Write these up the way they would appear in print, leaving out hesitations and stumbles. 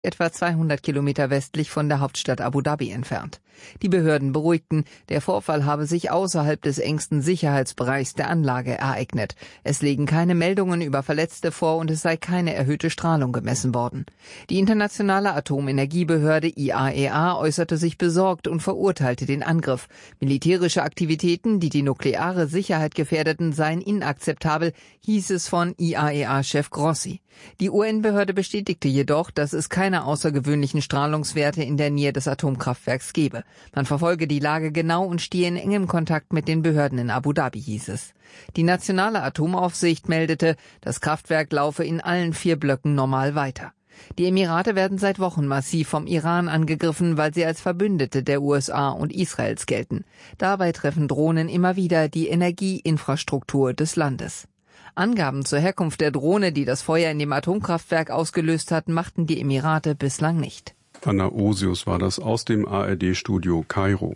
etwa 200 Kilometer westlich von der Hauptstadt Abu Dhabi entfernt. Die Behörden beruhigten, der Vorfall habe sich außerhalb des engsten Sicherheitsbereichs der Anlage ereignet. Es liegen keine Meldungen über Verletzte vor und es sei keine erhöhte Strahlung gemessen worden. Die internationale Atomenergiebehörde IAEA äußerte sich besorgt und verurteilte den Angriff. Militärische Aktivitäten, die die nukleare Sicherheit gefährdeten, seien inakzeptabel, hieß es von IAEA-Chef Grossi. Die UN-Behörde bestätigte jedoch, dass es keine außergewöhnlichen Strahlungswerte in der Nähe des Atomkraftwerks gebe. Man verfolge die Lage genau und stehe in engem Kontakt mit den Behörden in Abu Dhabi, hieß es. Die nationale Atomaufsicht meldete, das Kraftwerk laufe in allen 4 Blöcken normal weiter. Die Emirate werden seit Wochen massiv vom Iran angegriffen, weil sie als Verbündete der USA und Israels gelten. Dabei treffen Drohnen immer wieder die Energieinfrastruktur des Landes. Angaben zur Herkunft der Drohne, die das Feuer in dem Atomkraftwerk ausgelöst hat, machten die Emirate bislang nicht. Anna Osius war das aus dem ARD-Studio Kairo.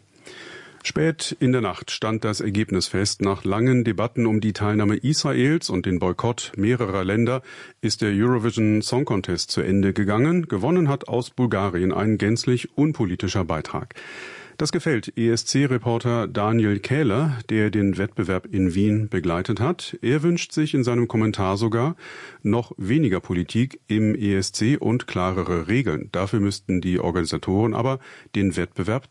Spät in der Nacht stand das Ergebnis fest. Nach langen Debatten um die Teilnahme Israels und den Boykott mehrerer Länder ist der Eurovision Song Contest zu Ende gegangen. Gewonnen hat aus Bulgarien ein gänzlich unpolitischer Beitrag. Das gefällt ESC-Reporter Daniel Kähler, der den Wettbewerb in Wien begleitet hat. Er wünscht sich in seinem Kommentar sogar noch weniger Politik im ESC und klarere Regeln. Dafür müssten die Organisatoren aber den Wettbewerb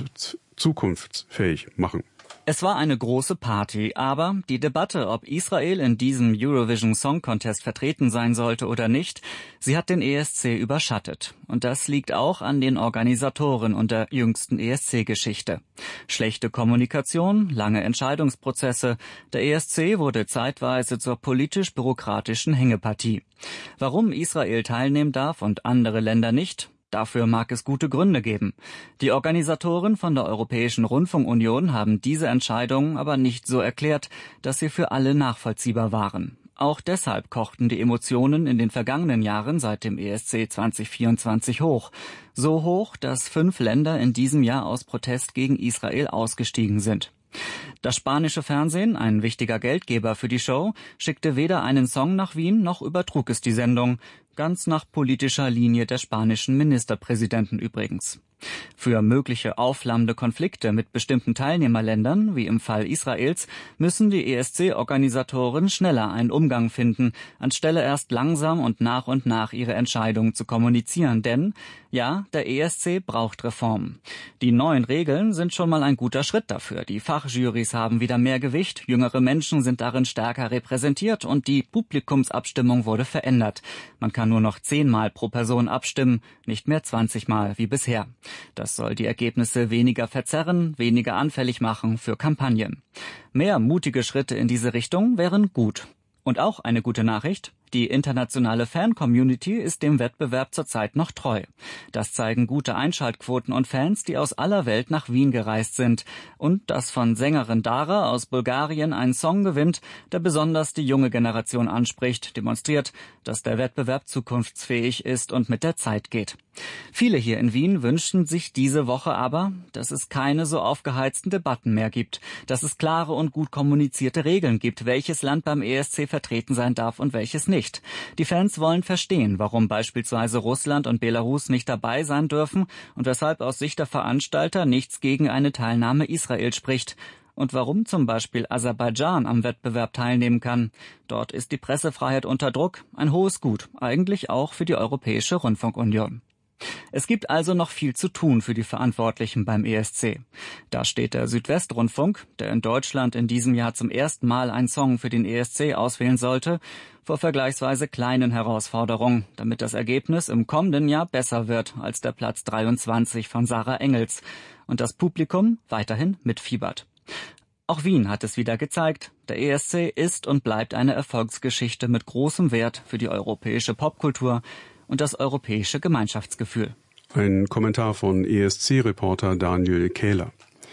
zukunftsfähig machen. Es war eine große Party, aber die Debatte, ob Israel in diesem Eurovision Song Contest vertreten sein sollte oder nicht, sie hat den ESC überschattet. Und das liegt auch an den Organisatoren und der jüngsten ESC-Geschichte. Schlechte Kommunikation, lange Entscheidungsprozesse. Der ESC wurde zeitweise zur politisch-bürokratischen Hängepartie. Warum Israel teilnehmen darf und andere Länder nicht? Dafür mag es gute Gründe geben. Die Organisatoren von der Europäischen Rundfunkunion haben diese Entscheidungen aber nicht so erklärt, dass sie für alle nachvollziehbar waren. Auch deshalb kochten die Emotionen in den vergangenen Jahren seit dem ESC 2024 hoch. So hoch, dass 5 Länder in diesem Jahr aus Protest gegen Israel ausgestiegen sind. Das spanische Fernsehen, ein wichtiger Geldgeber für die Show, schickte weder einen Song nach Wien noch übertrug es die Sendung. Ganz nach politischer Linie des spanischen Ministerpräsidenten übrigens. Für mögliche aufflammende Konflikte mit bestimmten Teilnehmerländern, wie im Fall Israels, müssen die ESC-Organisatoren schneller einen Umgang finden, anstelle erst langsam und nach ihre Entscheidungen zu kommunizieren. Denn, ja, der ESC braucht Reformen. Die neuen Regeln sind schon mal ein guter Schritt dafür. Die Fachjurys haben wieder mehr Gewicht, jüngere Menschen sind darin stärker repräsentiert und die Publikumsabstimmung wurde verändert. Man kann nur noch 10-mal pro Person abstimmen, nicht mehr 20-mal wie bisher. Das soll die Ergebnisse weniger verzerren, weniger anfällig machen für Kampagnen. Mehr mutige Schritte in diese Richtung wären gut. Und auch eine gute Nachricht: Die internationale Fan-Community ist dem Wettbewerb zurzeit noch treu. Das zeigen gute Einschaltquoten und Fans, die aus aller Welt nach Wien gereist sind. Und dass von Sängerin Dara aus Bulgarien ein Song gewinnt, der besonders die junge Generation anspricht, demonstriert, dass der Wettbewerb zukunftsfähig ist und mit der Zeit geht. Viele hier in Wien wünschen sich diese Woche aber, dass es keine so aufgeheizten Debatten mehr gibt, dass es klare und gut kommunizierte Regeln gibt, welches Land beim ESC vertreten sein darf und welches nicht. Die Fans wollen verstehen, warum beispielsweise Russland und Belarus nicht dabei sein dürfen und weshalb aus Sicht der Veranstalter nichts gegen eine Teilnahme Israels spricht. Und warum zum Beispiel Aserbaidschan am Wettbewerb teilnehmen kann. Dort ist die Pressefreiheit unter Druck, ein hohes Gut, eigentlich auch für die Europäische Rundfunkunion. Es gibt also noch viel zu tun für die Verantwortlichen beim ESC. Da steht der Südwestrundfunk, der in Deutschland in diesem Jahr zum ersten Mal einen Song für den ESC auswählen sollte, vor vergleichsweise kleinen Herausforderungen, damit das Ergebnis im kommenden Jahr besser wird als der Platz 23 von Sarah Engels und das Publikum weiterhin mitfiebert. Auch Wien hat es wieder gezeigt, der ESC ist und bleibt eine Erfolgsgeschichte mit großem Wert für die europäische Popkultur und das europäische Gemeinschaftsgefühl. Ein Kommentar von ESC-Reporter Daniel Kähler.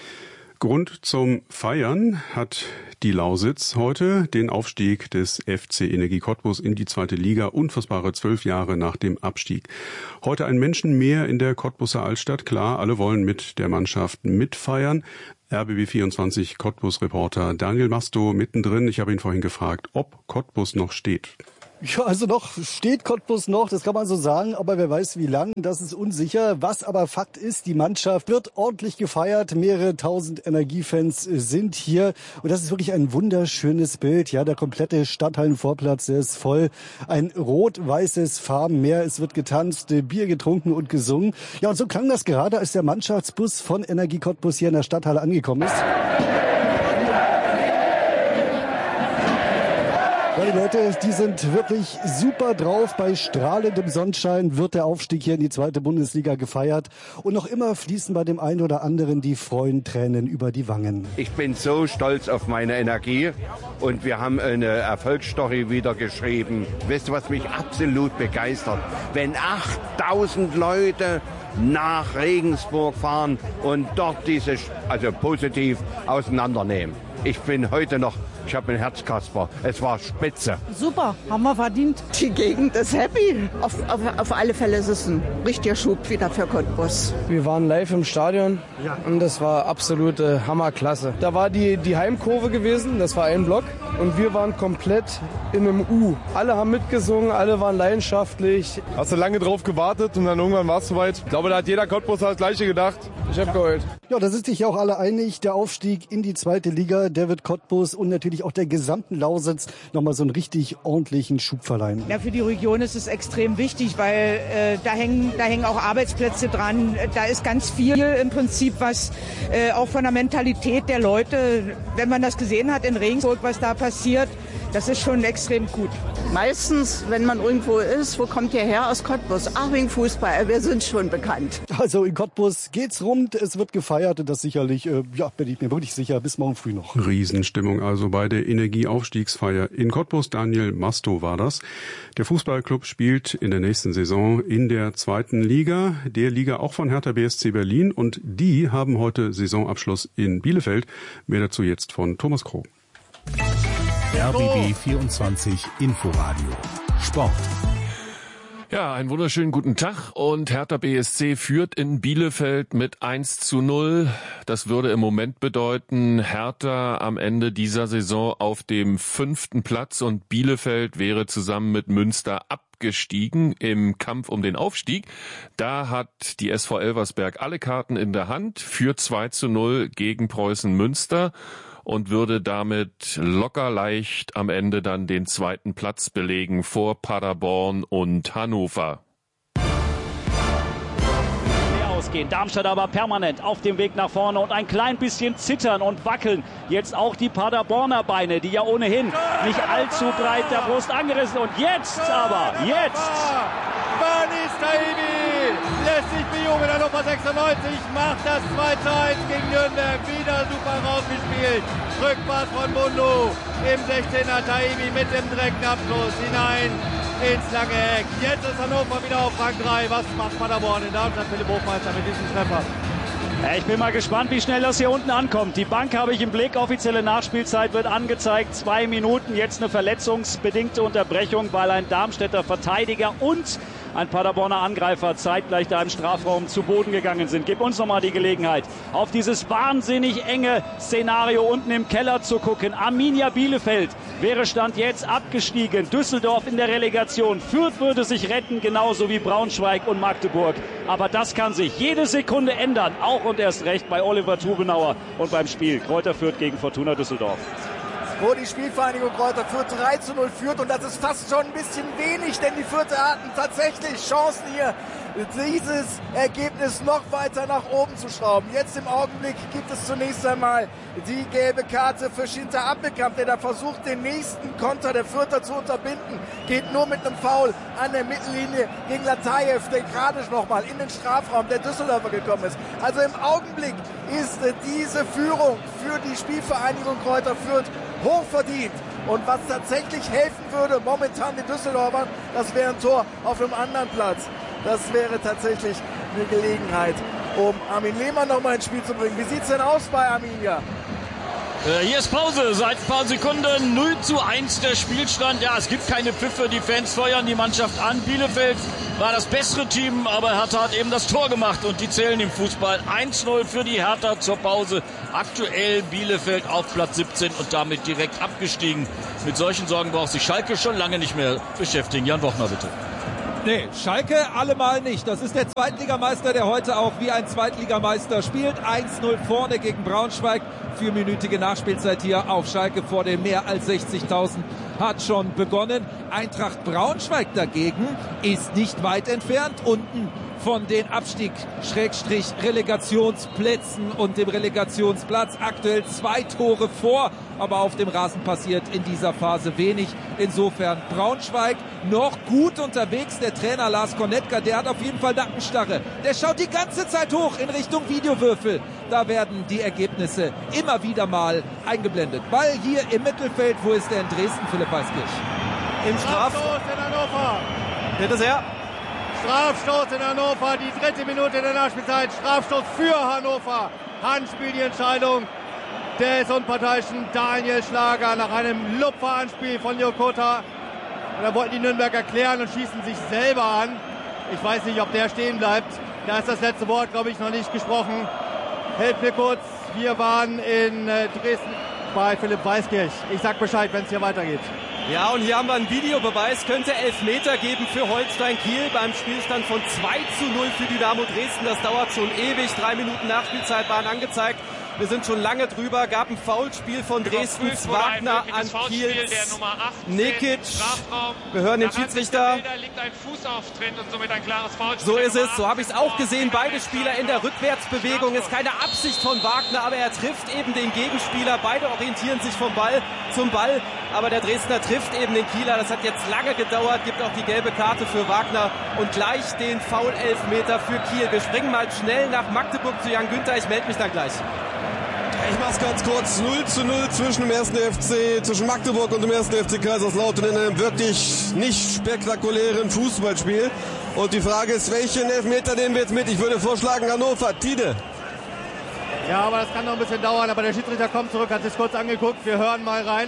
Grund zum Feiern hat die Lausitz heute, den Aufstieg des FC Energie Cottbus in die 2. Liga, unfassbare 12 Jahre nach dem Abstieg. Heute ein Menschen mehr in der Cottbuser Altstadt, klar, alle wollen mit der Mannschaft mitfeiern. RBB24 Cottbus-Reporter Daniel Masto mittendrin. Ich habe ihn vorhin gefragt, ob Cottbus noch steht. Ja, also noch steht Cottbus noch, das kann man so sagen, aber wer weiß wie lang, das ist unsicher. Was aber Fakt ist, die Mannschaft wird ordentlich gefeiert, mehrere tausend Energiefans sind hier und das ist wirklich ein wunderschönes Bild. Ja, der komplette Stadthallenvorplatz, der ist voll, ein rot-weißes Farbenmeer, es wird getanzt, Bier getrunken und gesungen. Ja, und so klang das gerade, als der Mannschaftsbus von Energie Cottbus hier in der Stadthalle angekommen ist. Ja, die Leute, die sind wirklich super drauf. Bei strahlendem Sonnenschein wird der Aufstieg hier in die 2. Bundesliga gefeiert. Und noch immer fließen bei dem einen oder anderen die Freudentränen über die Wangen. Ich bin so stolz auf meine Energie und wir haben eine Erfolgsstory wieder geschrieben. Weißt du, was mich absolut begeistert? Wenn 8000 Leute nach Regensburg fahren und dort also positiv auseinandernehmen. Ich bin heute noch, ich habe ein Herzkasper. Es war spitze. Super, haben wir verdient. Die Gegend ist happy. Auf alle Fälle ist es ein richtiger Schub wieder für Cottbus. Wir waren live im Stadion und das war absolute Hammerklasse. Da war die Heimkurve gewesen, das war ein Block und wir waren komplett in einem U. Alle haben mitgesungen, alle waren leidenschaftlich. Hast du lange drauf gewartet und dann irgendwann war es soweit? Ich glaube, da hat jeder Cottbusser das Gleiche gedacht. Ich habe geheult. Ja, da sind sich ja auch alle einig. Der Aufstieg in die 2. Liga, der wird Cottbus und natürlich auch der gesamten Lausitz nochmal so einen richtig ordentlichen Schub verleihen. Ja, für die Region ist es extrem wichtig, weil da hängen auch Arbeitsplätze dran. Da ist ganz viel im Prinzip, was auch von der Mentalität der Leute, wenn man das gesehen hat in Regensburg, was da passiert, das ist schon extrem gut. Meistens, wenn man irgendwo ist, wo kommt ihr her? Aus Cottbus. Ach, wegen Fußball, wir sind schon bekannt. Also in Cottbus geht's rund, es wird gefeiert und das sicherlich, bin ich mir wirklich sicher, bis morgen früh noch. Riesenstimmung also bei der Energieaufstiegsfeier in Cottbus. Daniel Masto war das. Der Fußballclub spielt in der nächsten Saison in der 2. Liga, der Liga auch von Hertha BSC Berlin und die haben heute Saisonabschluss in Bielefeld. Mehr dazu jetzt von Thomas Kroh. RBB 24 Inforadio Sport. Ja, einen wunderschönen guten Tag und Hertha BSC führt in Bielefeld mit 1:0. Das würde im Moment bedeuten, Hertha am Ende dieser Saison auf dem 5. Platz und Bielefeld wäre zusammen mit Münster abgestiegen im Kampf um den Aufstieg. Da hat die SV Elversberg alle Karten in der Hand für 2:0 gegen Preußen Münster und würde damit locker leicht am Ende dann den 2. Platz belegen vor Paderborn und Hannover. Ausgehen. Darmstadt aber permanent auf dem Weg nach vorne und ein klein bisschen zittern und wackeln. Jetzt auch die Paderborner Beine, die ja ohnehin nicht allzu breit der Brust angerissen. Und jetzt aber, Banis Taimi lässt sich bejubeln, der Nummer 96 macht das 2:1 gegen Nürnberg. Wieder super rausgespielt. Rückpass von Mundo im 16er. Taimi mit dem direkten Abschluss hinein ins lange Eck. Jetzt ist Hannover wieder auf Rang 3. Was macht Paderborn in Darmstadt? Philipp Hofmeister mit diesem Treffer. Ich bin mal gespannt, wie schnell das hier unten ankommt. Die Bank habe ich im Blick. Offizielle Nachspielzeit wird angezeigt. 2 Minuten. Jetzt eine verletzungsbedingte Unterbrechung, weil ein Darmstädter Verteidiger und ein Paderborner Angreifer zeitgleich da im Strafraum zu Boden gegangen sind. Gib uns nochmal die Gelegenheit, auf dieses wahnsinnig enge Szenario unten im Keller zu gucken. Arminia Bielefeld wäre Stand jetzt abgestiegen. Düsseldorf in der Relegation. Fürth würde sich retten, genauso wie Braunschweig und Magdeburg. Aber das kann sich jede Sekunde ändern. Auch und erst recht bei Oliver Tubenauer und beim Spiel Greuther Fürth gegen Fortuna Düsseldorf. Wo die Spielvereinigung Greuther Fürth 3:0 führt und das ist fast schon ein bisschen wenig, denn die Fürther hatten tatsächlich Chancen hier, dieses Ergebnis noch weiter nach oben zu schrauben. Jetzt im Augenblick gibt es zunächst einmal die gelbe Karte für Schinter Appelkamp, der da versucht, den nächsten Konter der Fürther zu unterbinden. Geht nur mit einem Foul an der Mittellinie gegen Latajew, der gerade noch mal in den Strafraum der Düsseldorfer gekommen ist. Also im Augenblick ist diese Führung für die Spielvereinigung Greuther Fürth hochverdient. Und was tatsächlich helfen würde, momentan den Düsseldorfern, das wäre ein Tor auf einem anderen Platz. Das wäre tatsächlich eine Gelegenheit, um Armin Lehmann noch mal ins Spiel zu bringen. Wie sieht's denn aus bei Arminia? Hier ist Pause, seit ein paar Sekunden 0:1 der Spielstand. Ja, es gibt keine Pfiffe, die Fans feuern die Mannschaft an. Bielefeld war das bessere Team, aber Hertha hat eben das Tor gemacht und die zählen im Fußball. 1:0 für die Hertha zur Pause. Aktuell Bielefeld auf Platz 17 und damit direkt abgestiegen. Mit solchen Sorgen braucht sich Schalke schon lange nicht mehr beschäftigen. Jan Wochner, bitte. Nee, Schalke allemal nicht. Das ist der Zweitligameister, der heute auch wie ein Zweitligameister spielt. 1:0 vorne gegen Braunschweig. 4-minütige Nachspielzeit hier auf Schalke vor den mehr als 60.000 hat schon begonnen. Eintracht Braunschweig dagegen ist nicht weit entfernt. Unten von den Abstieg-Relegationsplätzen und dem Relegationsplatz. Aktuell 2 Tore vor, aber auf dem Rasen passiert in dieser Phase wenig. Insofern Braunschweig noch gut unterwegs. Der Trainer Lars Konetka, der hat auf jeden Fall Nackenstarre. Der schaut die ganze Zeit hoch in Richtung Videowürfel. Da werden die Ergebnisse immer wieder mal eingeblendet. Ball hier im Mittelfeld. Wo ist der in Dresden, Philipp Weiskirch? Im Strafstoß in Hannover. Bitte sehr. Strafstoß in Hannover, die 3. Minute der Nachspielzeit. Strafstoß für Hannover. Handspiel die Entscheidung des unparteiischen Daniel Schlager nach einem Lupfer-Anspiel von Jokota. Und da wollten die Nürnberger klären und schießen sich selber an. Ich weiß nicht, ob der stehen bleibt. Da ist das letzte Wort, glaube ich, noch nicht gesprochen. Helft mir kurz. Wir waren in Dresden bei Philipp Weiskirch. Ich sag Bescheid, wenn es hier weitergeht. Ja, und hier haben wir einen Videobeweis. Könnte Elfmeter geben für Holstein Kiel beim Spielstand von 2:0 für Dynamo Dresden. Das dauert schon ewig. 3 Minuten Nachspielzeit waren angezeigt. Wir sind schon lange drüber. Gab ein Foulspiel von Dresdens Wagner an Kiels Nekic. Wir hören den Schiedsrichter. So ist es. So habe ich es auch gesehen. Beide Spieler in der Rückwärtsbewegung. Ist keine Absicht von Wagner, aber er trifft eben den Gegenspieler. Beide orientieren sich vom Ball zum Ball. Aber der Dresdner trifft eben den Kieler. Das hat jetzt lange gedauert. Gibt auch die gelbe Karte für Wagner. Und gleich den Foul-Elfmeter für Kiel. Wir springen mal schnell nach Magdeburg zu Jan Günther. Ich melde mich dann gleich. Ich mach's ganz kurz. 0:0 zwischen dem 1. FC, zwischen Magdeburg und dem 1. FC Kaiserslautern in einem wirklich nicht spektakulären Fußballspiel. Und die Frage ist, welchen Elfmeter nehmen wir jetzt mit? Ich würde vorschlagen, Hannover. Tide. Ja, aber das kann noch ein bisschen dauern. Aber der Schiedsrichter kommt zurück, hat sich kurz angeguckt. Wir hören mal rein.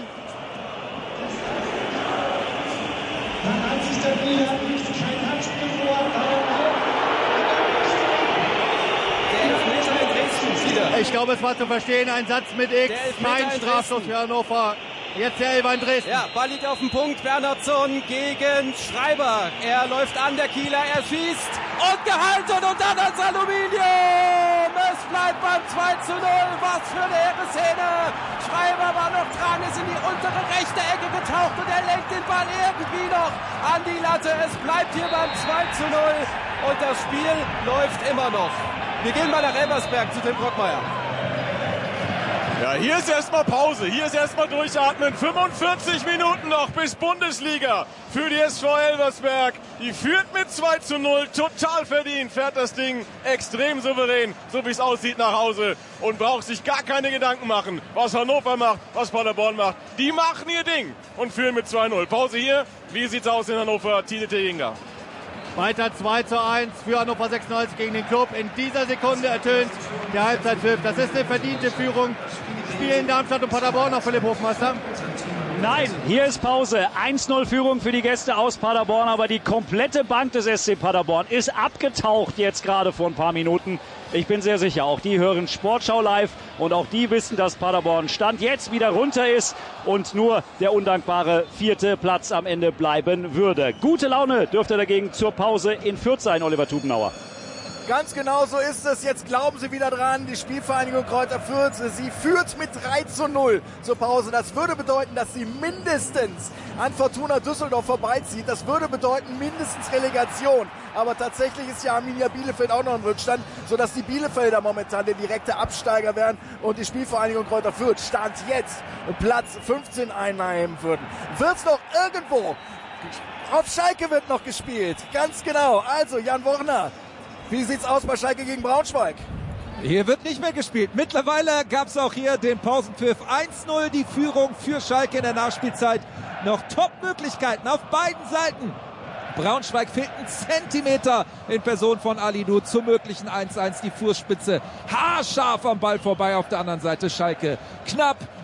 Ich glaube, es war zu verstehen, ein Satz mit X, kein Strafstoß für Hannover. Jetzt der Elfer in Dresden. Ja, Ball liegt auf dem Punkt. Bernhardsson gegen Schreiber. Er läuft an, der Kieler, er schießt und gehalten und dann ans Aluminium. Es bleibt beim 2:0. Was für eine hehre Szene. Schreiber war noch dran, ist in die untere rechte Ecke getaucht und er lenkt den Ball irgendwie noch an die Latte. Es bleibt hier beim 2:0 und das Spiel läuft immer noch. Wir gehen mal nach Elversberg zu Tim Brockmeier. Ja, hier ist erstmal Pause, hier ist erstmal durchatmen. 45 Minuten noch bis Bundesliga für die SV Elversberg. Die führt mit 2:0, total verdient, fährt das Ding extrem souverän, so wie es aussieht, nach Hause und braucht sich gar keine Gedanken machen, was Hannover macht, was Paderborn macht. Die machen ihr Ding und führen mit 2:0. Pause hier, wie sieht's aus in Hannover? Tide Teginga. Weiter 2:1 für Hannover 96 gegen den Club. In dieser Sekunde ertönt der Halbzeitpfiff. Das ist eine verdiente Führung. Spielen Darmstadt und Paderborn noch, Philipp Hofmeister? Nein, hier ist Pause. 1:0 Führung für die Gäste aus Paderborn, aber die komplette Bank des SC Paderborn ist abgetaucht jetzt gerade vor ein paar Minuten. Ich bin sehr sicher, auch die hören Sportschau live und auch die wissen, dass Paderborn Stand jetzt wieder runter ist und nur der undankbare 4. Platz am Ende bleiben würde. Gute Laune dürfte dagegen zur Pause in Fürth sein, Oliver Tubenauer. Ganz genau so ist es. Jetzt glauben sie wieder dran. Die Spielvereinigung Kräuter Fürth, sie führt mit 3:0 zur Pause. Das würde bedeuten, dass sie mindestens an Fortuna Düsseldorf vorbeizieht. Das würde bedeuten mindestens Relegation. Aber tatsächlich ist ja Arminia Bielefeld auch noch im Rückstand, sodass die Bielefelder momentan der direkte Absteiger wären und die Spielvereinigung Kräuter Fürth Stand jetzt Platz 15 einnehmen würden. Wird's noch irgendwo? Auf Schalke wird noch gespielt. Ganz genau. Also Jan Wochner. Wie sieht's aus bei Schalke gegen Braunschweig? Hier wird nicht mehr gespielt. Mittlerweile gab es auch hier den Pausenpfiff. 1:0 die Führung für Schalke in der Nachspielzeit. Noch Top-Möglichkeiten auf beiden Seiten. Braunschweig fehlt ein Zentimeter in Person von Alidou zum möglichen 1:1. Die Fußspitze haarscharf am Ball vorbei. Auf der anderen Seite Schalke knapp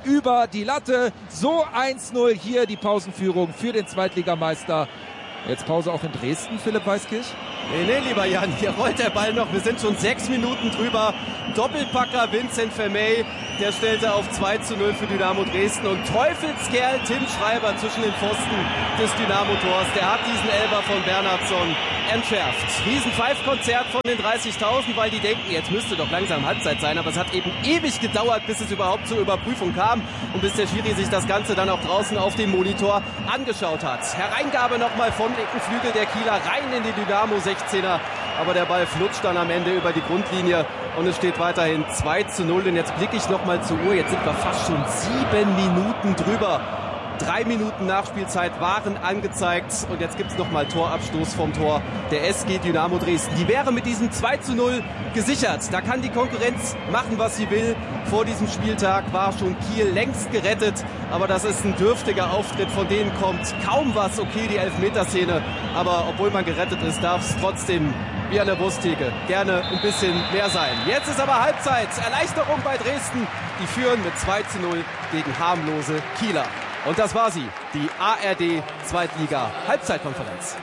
über die Latte. So 1-0 hier die Pausenführung für den Zweitligameister. Jetzt Pause auch in Dresden, Philipp Weiskirch? Nee, lieber Jan, hier rollt der Ball noch. Wir sind schon 6 Minuten drüber. Doppelpacker Vincent Vermey, der stellte auf 2-0 für Dynamo Dresden. Und Teufelskerl Tim Schreiber zwischen den Pfosten des Dynamo-Tors. Der hat diesen Elfer von Bernhardsson entschärft. Riesen-Pfeifkonzert von den 30.000, weil die denken, jetzt müsste doch langsam Halbzeit sein. Aber es hat eben ewig gedauert, bis es überhaupt zur Überprüfung kam. Und bis der Schiri sich das Ganze dann auch draußen auf dem Monitor angeschaut hat. Hereingabe nochmal vom linken Flügel der Kieler rein in die Dynamo 16er. Aber der Ball flutscht dann am Ende über die Grundlinie und es steht weiterhin 2-0. Und jetzt blicke ich nochmal zur Uhr. Jetzt sind wir fast schon 7 Minuten drüber. 3 Minuten Nachspielzeit waren angezeigt und jetzt gibt es nochmal Torabstoß vom Tor der SG Dynamo Dresden. Die wäre mit diesem 2-0 gesichert. Da kann die Konkurrenz machen, was sie will. Vor diesem Spieltag war schon Kiel längst gerettet, aber das ist ein dürftiger Auftritt. Von denen kommt kaum was. Okay, die Elfmeterszene, aber obwohl man gerettet ist, darf es trotzdem wie an der Wursttheke gerne ein bisschen mehr sein. Jetzt ist aber Halbzeit. Erleichterung bei Dresden. Die führen mit 2-0 gegen harmlose Kieler. Und das war sie, die ARD Zweitliga Halbzeitkonferenz.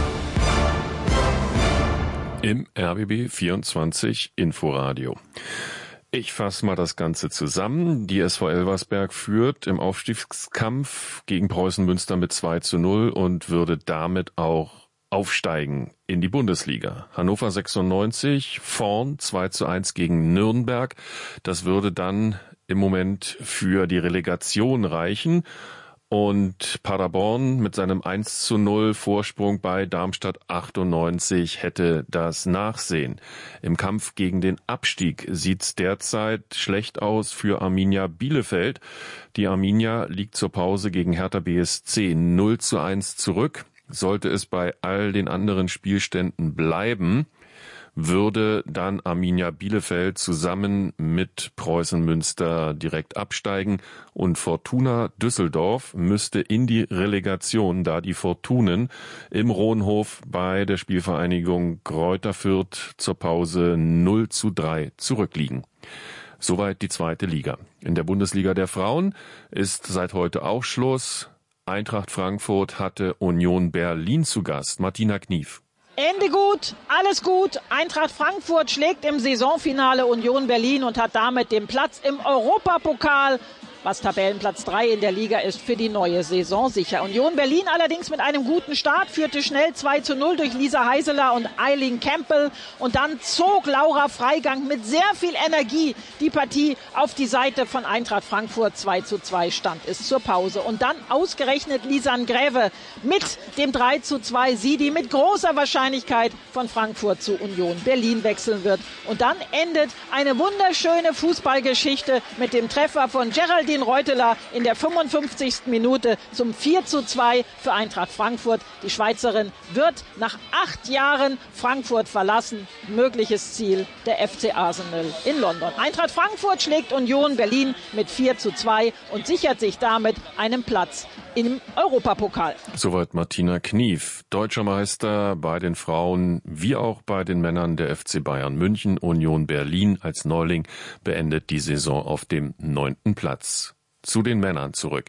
Im RBB 24 Inforadio. Ich fasse mal das Ganze zusammen. Die SV Elversberg führt im Aufstiegskampf gegen Preußen Münster mit 2-0 und würde damit auch aufsteigen in die Bundesliga. Hannover 96 vorn 2-1 gegen Nürnberg. Das würde dann im Moment für die Relegation reichen. Und Paderborn mit seinem 1-0 Vorsprung bei Darmstadt 98 hätte das Nachsehen. Im Kampf gegen den Abstieg sieht's derzeit schlecht aus für Arminia Bielefeld. Die Arminia liegt zur Pause gegen Hertha BSC 0-1 zurück. Sollte es bei all den anderen Spielständen bleiben, würde dann Arminia Bielefeld zusammen mit Preußen Münster direkt absteigen und Fortuna Düsseldorf müsste in die Relegation, da die Fortunen im Rohnhof bei der Spielvereinigung Greuther Fürth zur Pause 0-3 zurückliegen. Soweit die zweite Liga. In der Bundesliga der Frauen ist seit heute auch Schluss. Eintracht Frankfurt hatte Union Berlin zu Gast. Martina Knief. Ende gut, alles gut. Eintracht Frankfurt schlägt im Saisonfinale Union Berlin und hat damit den Platz im Europapokal, was Tabellenplatz 3 in der Liga ist, für die neue Saison sicher. Union Berlin allerdings mit einem guten Start, führte schnell 2-0 durch Lisa Heiseler und Eileen Campbell. Und dann zog Laura Freigang mit sehr viel Energie die Partie auf die Seite von Eintracht Frankfurt. 2-2 stand es zur Pause. Und dann ausgerechnet Lisanne Gräve mit dem 3-2, sie, die mit großer Wahrscheinlichkeit von Frankfurt zu Union Berlin wechseln wird. Und dann endet eine wunderschöne Fußballgeschichte mit dem Treffer von Geraldine Reuteler in der 55. Minute zum 4-2 für Eintracht Frankfurt. Die Schweizerin wird nach 8 Jahren Frankfurt verlassen. Mögliches Ziel der FC Arsenal in London. Eintracht Frankfurt schlägt Union Berlin mit 4-2 und sichert sich damit einen Platz im Europapokal. Soweit Martina Knief. Deutscher Meister bei den Frauen wie auch bei den Männern der FC Bayern München. Union Berlin als Neuling beendet die Saison auf dem 9. Platz. Zu den Männern zurück.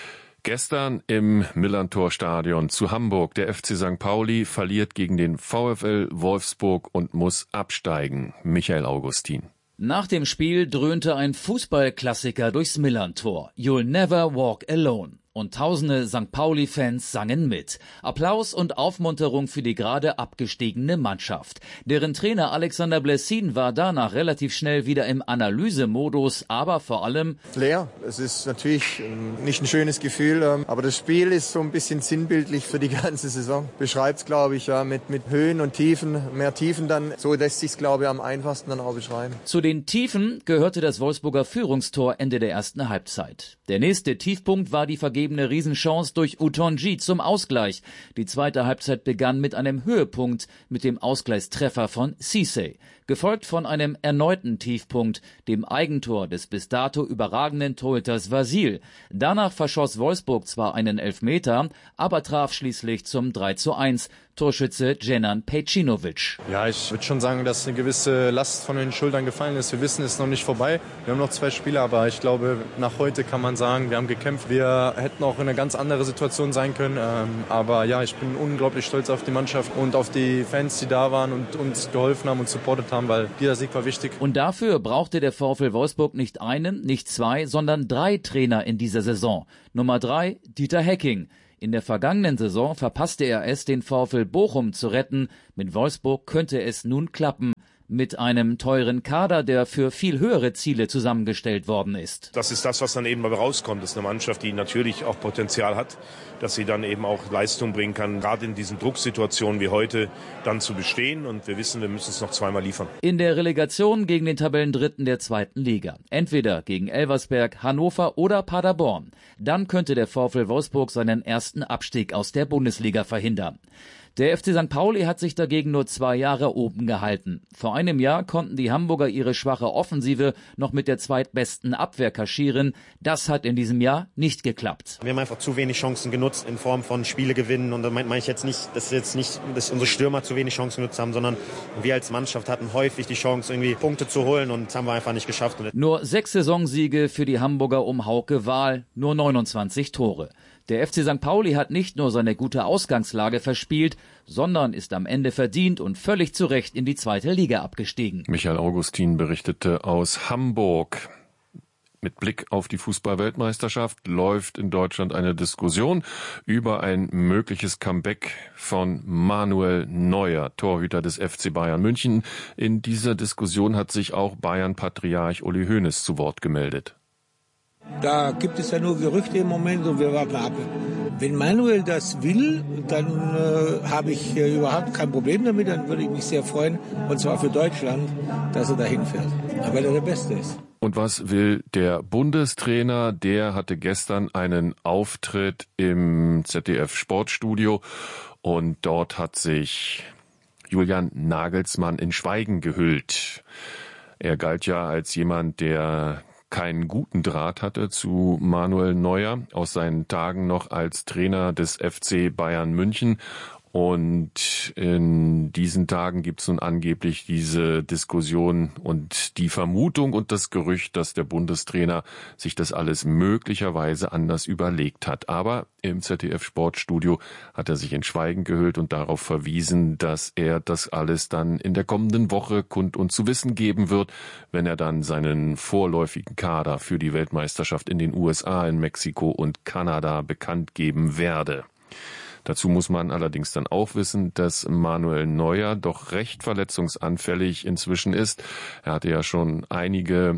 Gestern im Millerntor-Stadion zu Hamburg. Der FC St. Pauli verliert gegen den VfL Wolfsburg und muss absteigen. Michael Augustin. Nach dem Spiel dröhnte ein Fußballklassiker durchs Millerntor. You'll never walk alone. Und tausende St. Pauli-Fans sangen mit. Applaus und Aufmunterung für die gerade abgestiegene Mannschaft. Deren Trainer Alexander Blessin war danach relativ schnell wieder im Analysemodus, aber vor allem leer. Es ist natürlich nicht ein schönes Gefühl, aber das Spiel ist so ein bisschen sinnbildlich für die ganze Saison. Beschreibt es, glaube ich, ja, mit Höhen und Tiefen, mehr Tiefen dann. So lässt sich es, glaube ich, am einfachsten dann auch beschreiben. Zu den Tiefen gehörte das Wolfsburger Führungstor Ende der ersten Halbzeit. Der nächste Tiefpunkt war die vergebene Riesenchance durch Utonji zum Ausgleich. Die zweite Halbzeit begann mit einem Höhepunkt mit dem Ausgleichstreffer von Cissé, gefolgt von einem erneuten Tiefpunkt, dem Eigentor des bis dato überragenden Torhüters Vasil. Danach verschoss Wolfsburg zwar einen Elfmeter, aber traf schließlich zum 3-1, Torschütze Dženan Pejcinović. Ja, ich würde schon sagen, dass eine gewisse Last von den Schultern gefallen ist. Wir wissen, es ist noch nicht vorbei. Wir haben noch 2 Spiele, aber ich glaube, nach heute kann man sagen, wir haben gekämpft. Wir hätten auch in eine ganz andere Situation sein können. Aber ja, ich bin unglaublich stolz auf die Mannschaft und auf die Fans, die da waren und uns geholfen haben und supportet haben, weil dieser Sieg war wichtig. Und dafür brauchte der VfL Wolfsburg nicht einen, nicht 2, sondern 3 Trainer in dieser Saison. Nummer 3, Dieter Hecking. In der vergangenen Saison verpasste er es, den VfL Bochum zu retten. Mit Wolfsburg könnte es nun klappen. Mit einem teuren Kader, der für viel höhere Ziele zusammengestellt worden ist. Das ist das, was dann eben dabei rauskommt. Das ist eine Mannschaft, die natürlich auch Potenzial hat, dass sie dann eben auch Leistung bringen kann, gerade in diesen Drucksituationen wie heute dann zu bestehen. Und wir wissen, wir müssen es noch 2-mal liefern. In der Relegation gegen den Tabellendritten der 2. Liga. Entweder gegen Elversberg, Hannover oder Paderborn. Dann könnte der VfL Wolfsburg seinen ersten Abstieg aus der Bundesliga verhindern. Der FC St. Pauli hat sich dagegen nur 2 Jahre oben gehalten. Vor einem Jahr konnten die Hamburger ihre schwache Offensive noch mit der zweitbesten Abwehr kaschieren. Das hat in diesem Jahr nicht geklappt. Wir haben einfach zu wenig Chancen genutzt in Form von Spiele gewinnen. Und da meine ich jetzt nicht, dass unsere Stürmer zu wenig Chancen genutzt haben, sondern wir als Mannschaft hatten häufig die Chance, irgendwie Punkte zu holen, und das haben wir einfach nicht geschafft. Nur 6 Saisonsiege für die Hamburger um Hauke Wahl, nur 29 Tore. Der FC St. Pauli hat nicht nur seine gute Ausgangslage verspielt, sondern ist am Ende verdient und völlig zu Recht in die 2. Liga abgestiegen. Michael Augustin berichtete aus Hamburg. Mit Blick auf die Fußball-Weltmeisterschaft läuft in Deutschland eine Diskussion über ein mögliches Comeback von Manuel Neuer, Torhüter des FC Bayern München. In dieser Diskussion hat sich auch Bayern-Patriarch Uli Hoeneß zu Wort gemeldet. Da gibt es ja nur Gerüchte im Moment und wir warten ab. Wenn Manuel das will, dann habe ich überhaupt kein Problem damit. Dann würde ich mich sehr freuen, und zwar für Deutschland, dass er dahin fährt, weil er der Beste ist. Und was will der Bundestrainer? Der hatte gestern einen Auftritt im ZDF Sportstudio und dort hat sich Julian Nagelsmann in Schweigen gehüllt. Er galt ja als jemand, der keinen guten Draht hatte zu Manuel Neuer aus seinen Tagen noch als Trainer des FC Bayern München. Und in diesen Tagen gibt es nun angeblich diese Diskussion und die Vermutung und das Gerücht, dass der Bundestrainer sich das alles möglicherweise anders überlegt hat. Aber im ZDF-Sportstudio hat er sich in Schweigen gehüllt und darauf verwiesen, dass er das alles dann in der kommenden Woche kund und zu wissen geben wird, wenn er dann seinen vorläufigen Kader für die Weltmeisterschaft in den USA, in Mexiko und Kanada bekannt geben werde. Dazu muss man allerdings dann auch wissen, dass Manuel Neuer doch recht verletzungsanfällig inzwischen ist. Er hatte ja schon einige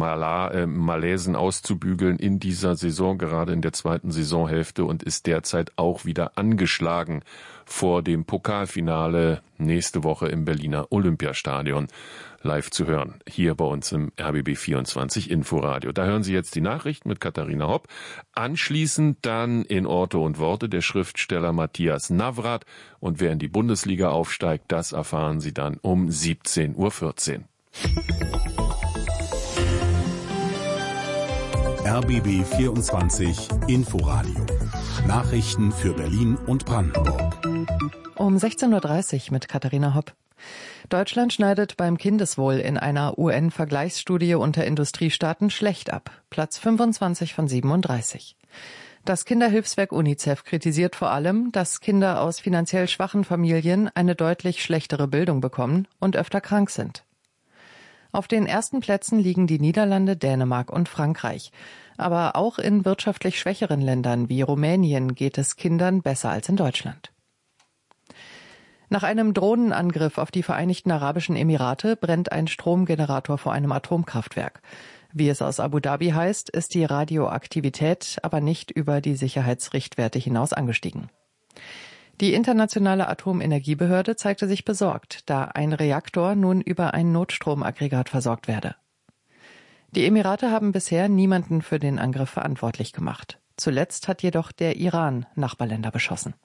Malaisen auszubügeln in dieser Saison, gerade in der 2. Saisonhälfte, und ist derzeit auch wieder angeschlagen vor dem Pokalfinale nächste Woche im Berliner Olympiastadion. Live zu hören, hier bei uns im RBB 24 Inforadio. Da hören Sie jetzt die Nachrichten mit Katharina Hopp. Anschließend dann in Orte und Worte der Schriftsteller Matthias Navrat. Und wer in die Bundesliga aufsteigt, das erfahren Sie dann um 17:14 Uhr. RBB 24 Inforadio. Nachrichten für Berlin und Brandenburg. Um 16:30 Uhr mit Katharina Hopp. Deutschland schneidet beim Kindeswohl in einer UN-Vergleichsstudie unter Industriestaaten schlecht ab. Platz 25 von 37. Das Kinderhilfswerk UNICEF kritisiert vor allem, dass Kinder aus finanziell schwachen Familien eine deutlich schlechtere Bildung bekommen und öfter krank sind. Auf den ersten Plätzen liegen die Niederlande, Dänemark und Frankreich. Aber auch in wirtschaftlich schwächeren Ländern wie Rumänien geht es Kindern besser als in Deutschland. Nach einem Drohnenangriff auf die Vereinigten Arabischen Emirate brennt ein Stromgenerator vor einem Atomkraftwerk. Wie es aus Abu Dhabi heißt, ist die Radioaktivität aber nicht über die Sicherheitsrichtwerte hinaus angestiegen. Die Internationale Atomenergiebehörde zeigte sich besorgt, da ein Reaktor nun über ein Notstromaggregat versorgt werde. Die Emirate haben bisher niemanden für den Angriff verantwortlich gemacht. Zuletzt hat jedoch der Iran Nachbarländer beschossen.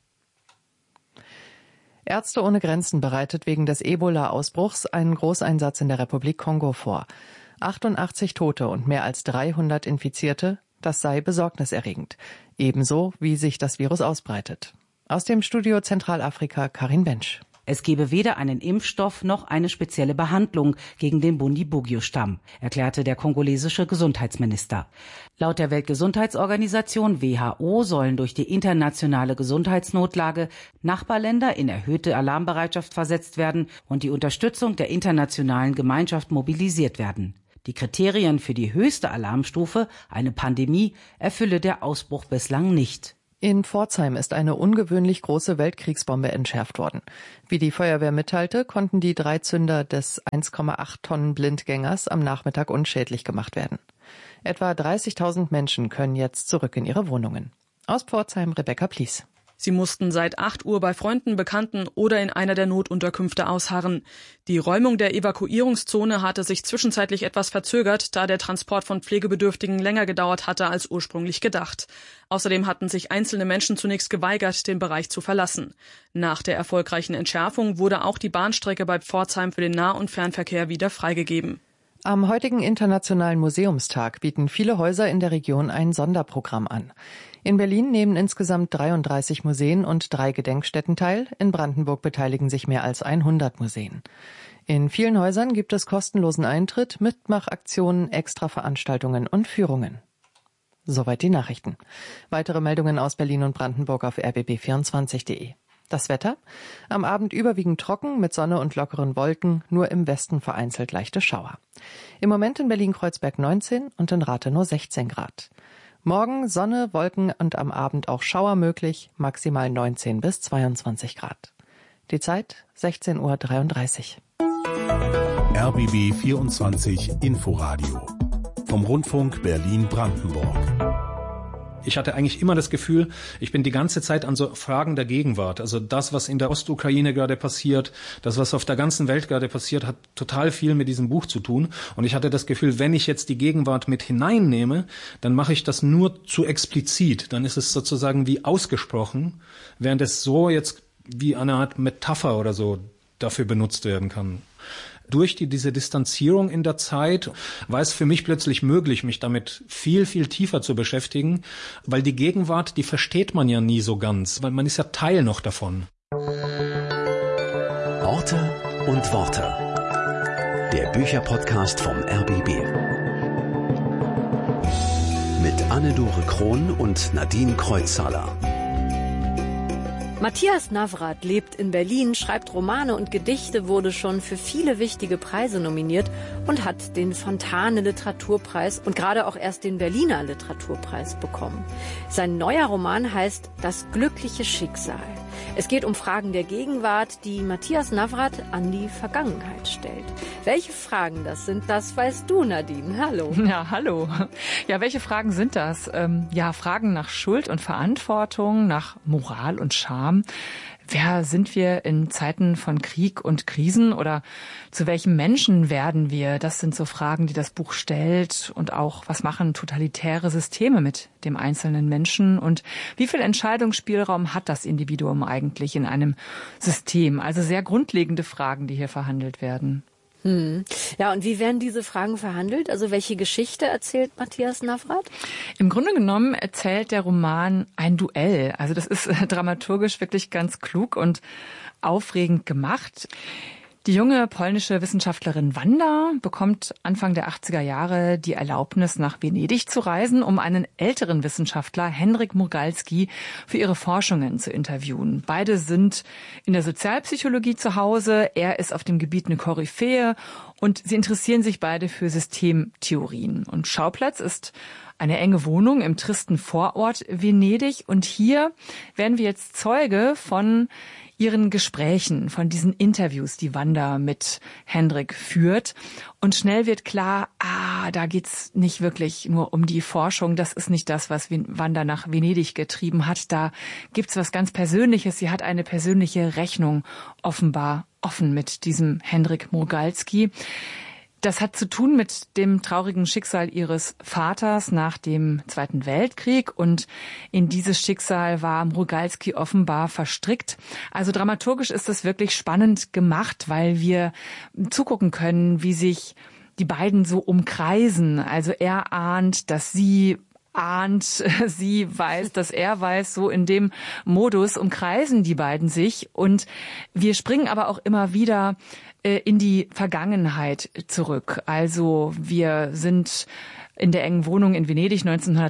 Ärzte ohne Grenzen bereitet wegen des Ebola-Ausbruchs einen Großeinsatz in der Republik Kongo vor. 88 Tote und mehr als 300 Infizierte, das sei besorgniserregend. Ebenso, wie sich das Virus ausbreitet. Aus dem Studio Zentralafrika Karin Bensch. Es gebe weder einen Impfstoff noch eine spezielle Behandlung gegen den Bundibugyo-Stamm, erklärte der kongolesische Gesundheitsminister. Laut der Weltgesundheitsorganisation WHO sollen durch die internationale Gesundheitsnotlage Nachbarländer in erhöhte Alarmbereitschaft versetzt werden und die Unterstützung der internationalen Gemeinschaft mobilisiert werden. Die Kriterien für die höchste Alarmstufe, eine Pandemie, erfülle der Ausbruch bislang nicht. In Pforzheim ist eine ungewöhnlich große Weltkriegsbombe entschärft worden. Wie die Feuerwehr mitteilte, konnten die 3 Zünder des 1,8 Tonnen Blindgängers am Nachmittag unschädlich gemacht werden. Etwa 30.000 Menschen können jetzt zurück in ihre Wohnungen. Aus Pforzheim Rebecca Plies. Sie mussten seit 8 Uhr bei Freunden, Bekannten oder in einer der Notunterkünfte ausharren. Die Räumung der Evakuierungszone hatte sich zwischenzeitlich etwas verzögert, da der Transport von Pflegebedürftigen länger gedauert hatte als ursprünglich gedacht. Außerdem hatten sich einzelne Menschen zunächst geweigert, den Bereich zu verlassen. Nach der erfolgreichen Entschärfung wurde auch die Bahnstrecke bei Pforzheim für den Nah- und Fernverkehr wieder freigegeben. Am heutigen Internationalen Museumstag bieten viele Häuser in der Region ein Sonderprogramm an. In Berlin nehmen insgesamt 33 Museen und 3 Gedenkstätten teil. In Brandenburg beteiligen sich mehr als 100 Museen. In vielen Häusern gibt es kostenlosen Eintritt, Mitmachaktionen, Extraveranstaltungen und Führungen. Soweit die Nachrichten. Weitere Meldungen aus Berlin und Brandenburg auf rbb24.de. Das Wetter? Am Abend überwiegend trocken mit Sonne und lockeren Wolken, nur im Westen vereinzelt leichte Schauer. Im Moment in Berlin-Kreuzberg 19 und in Rathenow 16 Grad. Morgen Sonne, Wolken und am Abend auch Schauer möglich, maximal 19 bis 22 Grad. Die Zeit 16:33 Uhr. RBB 24 Inforadio vom Rundfunk Berlin-Brandenburg. Ich hatte eigentlich immer das Gefühl, ich bin die ganze Zeit an so Fragen der Gegenwart. Also das, was in der Ostukraine gerade passiert, das, was auf der ganzen Welt gerade passiert, hat total viel mit diesem Buch zu tun. Und ich hatte das Gefühl, wenn ich jetzt die Gegenwart mit hineinnehme, dann mache ich das nur zu explizit. Dann ist es sozusagen wie ausgesprochen, während es so jetzt wie eine Art Metapher oder so dafür benutzt werden kann. Durch diese Distanzierung in der Zeit war es für mich plötzlich möglich, mich damit viel, viel tiefer zu beschäftigen, weil die Gegenwart, die versteht man ja nie so ganz, weil man ist ja Teil noch davon. Orte und Worte. Der Bücherpodcast vom RBB. Mit Anne-Dore Krohn und Nadine Kreuzhaler. Matthias Navrat lebt in Berlin, schreibt Romane und Gedichte, wurde schon für viele wichtige Preise nominiert und hat den Fontane Literaturpreis und gerade auch erst den Berliner Literaturpreis bekommen. Sein neuer Roman heißt Das glückliche Schicksal. Es geht um Fragen der Gegenwart, die Matthias Navrat an die Vergangenheit stellt. Welche Fragen das sind, das weißt du, Nadine. Hallo. Ja, hallo. Ja, welche Fragen sind das? Fragen nach Schuld und Verantwortung, nach Moral und Scham. Wer sind wir in Zeiten von Krieg und Krisen oder zu welchem Menschen werden wir? Das sind so Fragen, die das Buch stellt. Und auch, was machen totalitäre Systeme mit dem einzelnen Menschen? Und wie viel Entscheidungsspielraum hat das Individuum eigentlich in einem System? Also sehr grundlegende Fragen, die hier verhandelt werden. Ja, und wie werden diese Fragen verhandelt? Also welche Geschichte erzählt Matthias Navrat? Im Grunde genommen erzählt der Roman ein Duell. Also das ist dramaturgisch wirklich ganz klug und aufregend gemacht. Die junge polnische Wissenschaftlerin Wanda bekommt Anfang der 80er Jahre die Erlaubnis, nach Venedig zu reisen, um einen älteren Wissenschaftler, Henryk Murgalski, für ihre Forschungen zu interviewen. Beide sind in der Sozialpsychologie zu Hause, er ist auf dem Gebiet eine Koryphäe und sie interessieren sich beide für Systemtheorien. Und Schauplatz ist eine enge Wohnung im tristen Vorort Venedig und hier werden wir jetzt Zeuge von ihren Gesprächen, von diesen Interviews, die Wanda mit Henryk führt. Und schnell wird klar, da geht's nicht wirklich nur um die Forschung. Das ist nicht das, was Wanda nach Venedig getrieben hat. Da gibt's was ganz Persönliches. Sie hat eine persönliche Rechnung offenbar offen mit diesem Henryk Murgalski. Das hat zu tun mit dem traurigen Schicksal ihres Vaters nach dem Zweiten Weltkrieg und in dieses Schicksal war Murgalski offenbar verstrickt. Also dramaturgisch ist das wirklich spannend gemacht, weil wir zugucken können, wie sich die beiden so umkreisen. Also er ahnt, dass sie ahnt, sie weiß, dass er weiß, so in dem Modus umkreisen die beiden sich. Und wir springen aber auch immer wieder in die Vergangenheit zurück. Also wir sind in der engen Wohnung in Venedig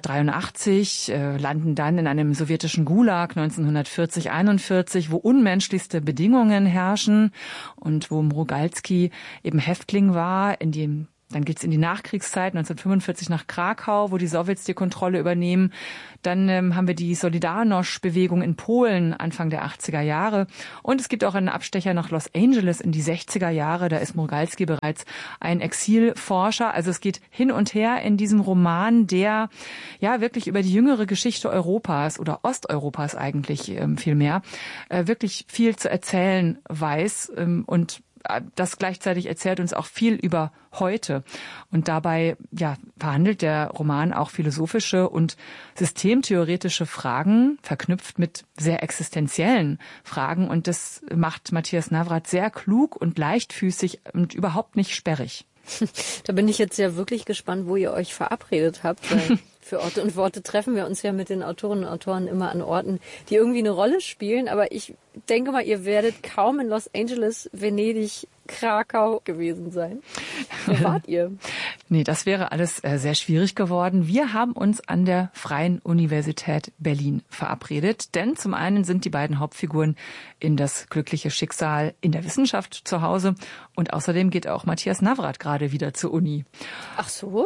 1983, landen dann in einem sowjetischen Gulag 1940-41, wo unmenschlichste Bedingungen herrschen und wo Mrogalski eben Häftling war, dann geht's in die Nachkriegszeit, 1945 nach Krakau, wo die Sowjets die Kontrolle übernehmen. Dann haben wir die Solidarność-Bewegung in Polen Anfang der 80er Jahre. Und es gibt auch einen Abstecher nach Los Angeles in die 60er Jahre. Da ist Mrogalski bereits ein Exilforscher. Also es geht hin und her in diesem Roman, der ja wirklich über die jüngere Geschichte Europas oder Osteuropas eigentlich vielmehr wirklich viel zu erzählen weiß und das gleichzeitig erzählt uns auch viel über heute. Und dabei verhandelt der Roman auch philosophische und systemtheoretische Fragen, verknüpft mit sehr existenziellen Fragen. Und das macht Matthias Navrat sehr klug und leichtfüßig und überhaupt nicht sperrig. Da bin ich jetzt ja wirklich gespannt, wo ihr euch verabredet habt, weil für Orte und Worte treffen wir uns ja mit den Autorinnen und Autoren immer an Orten, die irgendwie eine Rolle spielen. Aber ich denke mal, ihr werdet kaum in Los Angeles, Venedig, Krakau gewesen sein. Wo wart ihr? Nee, das wäre alles sehr schwierig geworden. Wir haben uns an der Freien Universität Berlin verabredet, denn zum einen sind die beiden Hauptfiguren in das glückliche Schicksal in der Wissenschaft zu Hause und außerdem geht auch Matthias Navrat gerade wieder zur Uni. Ach so?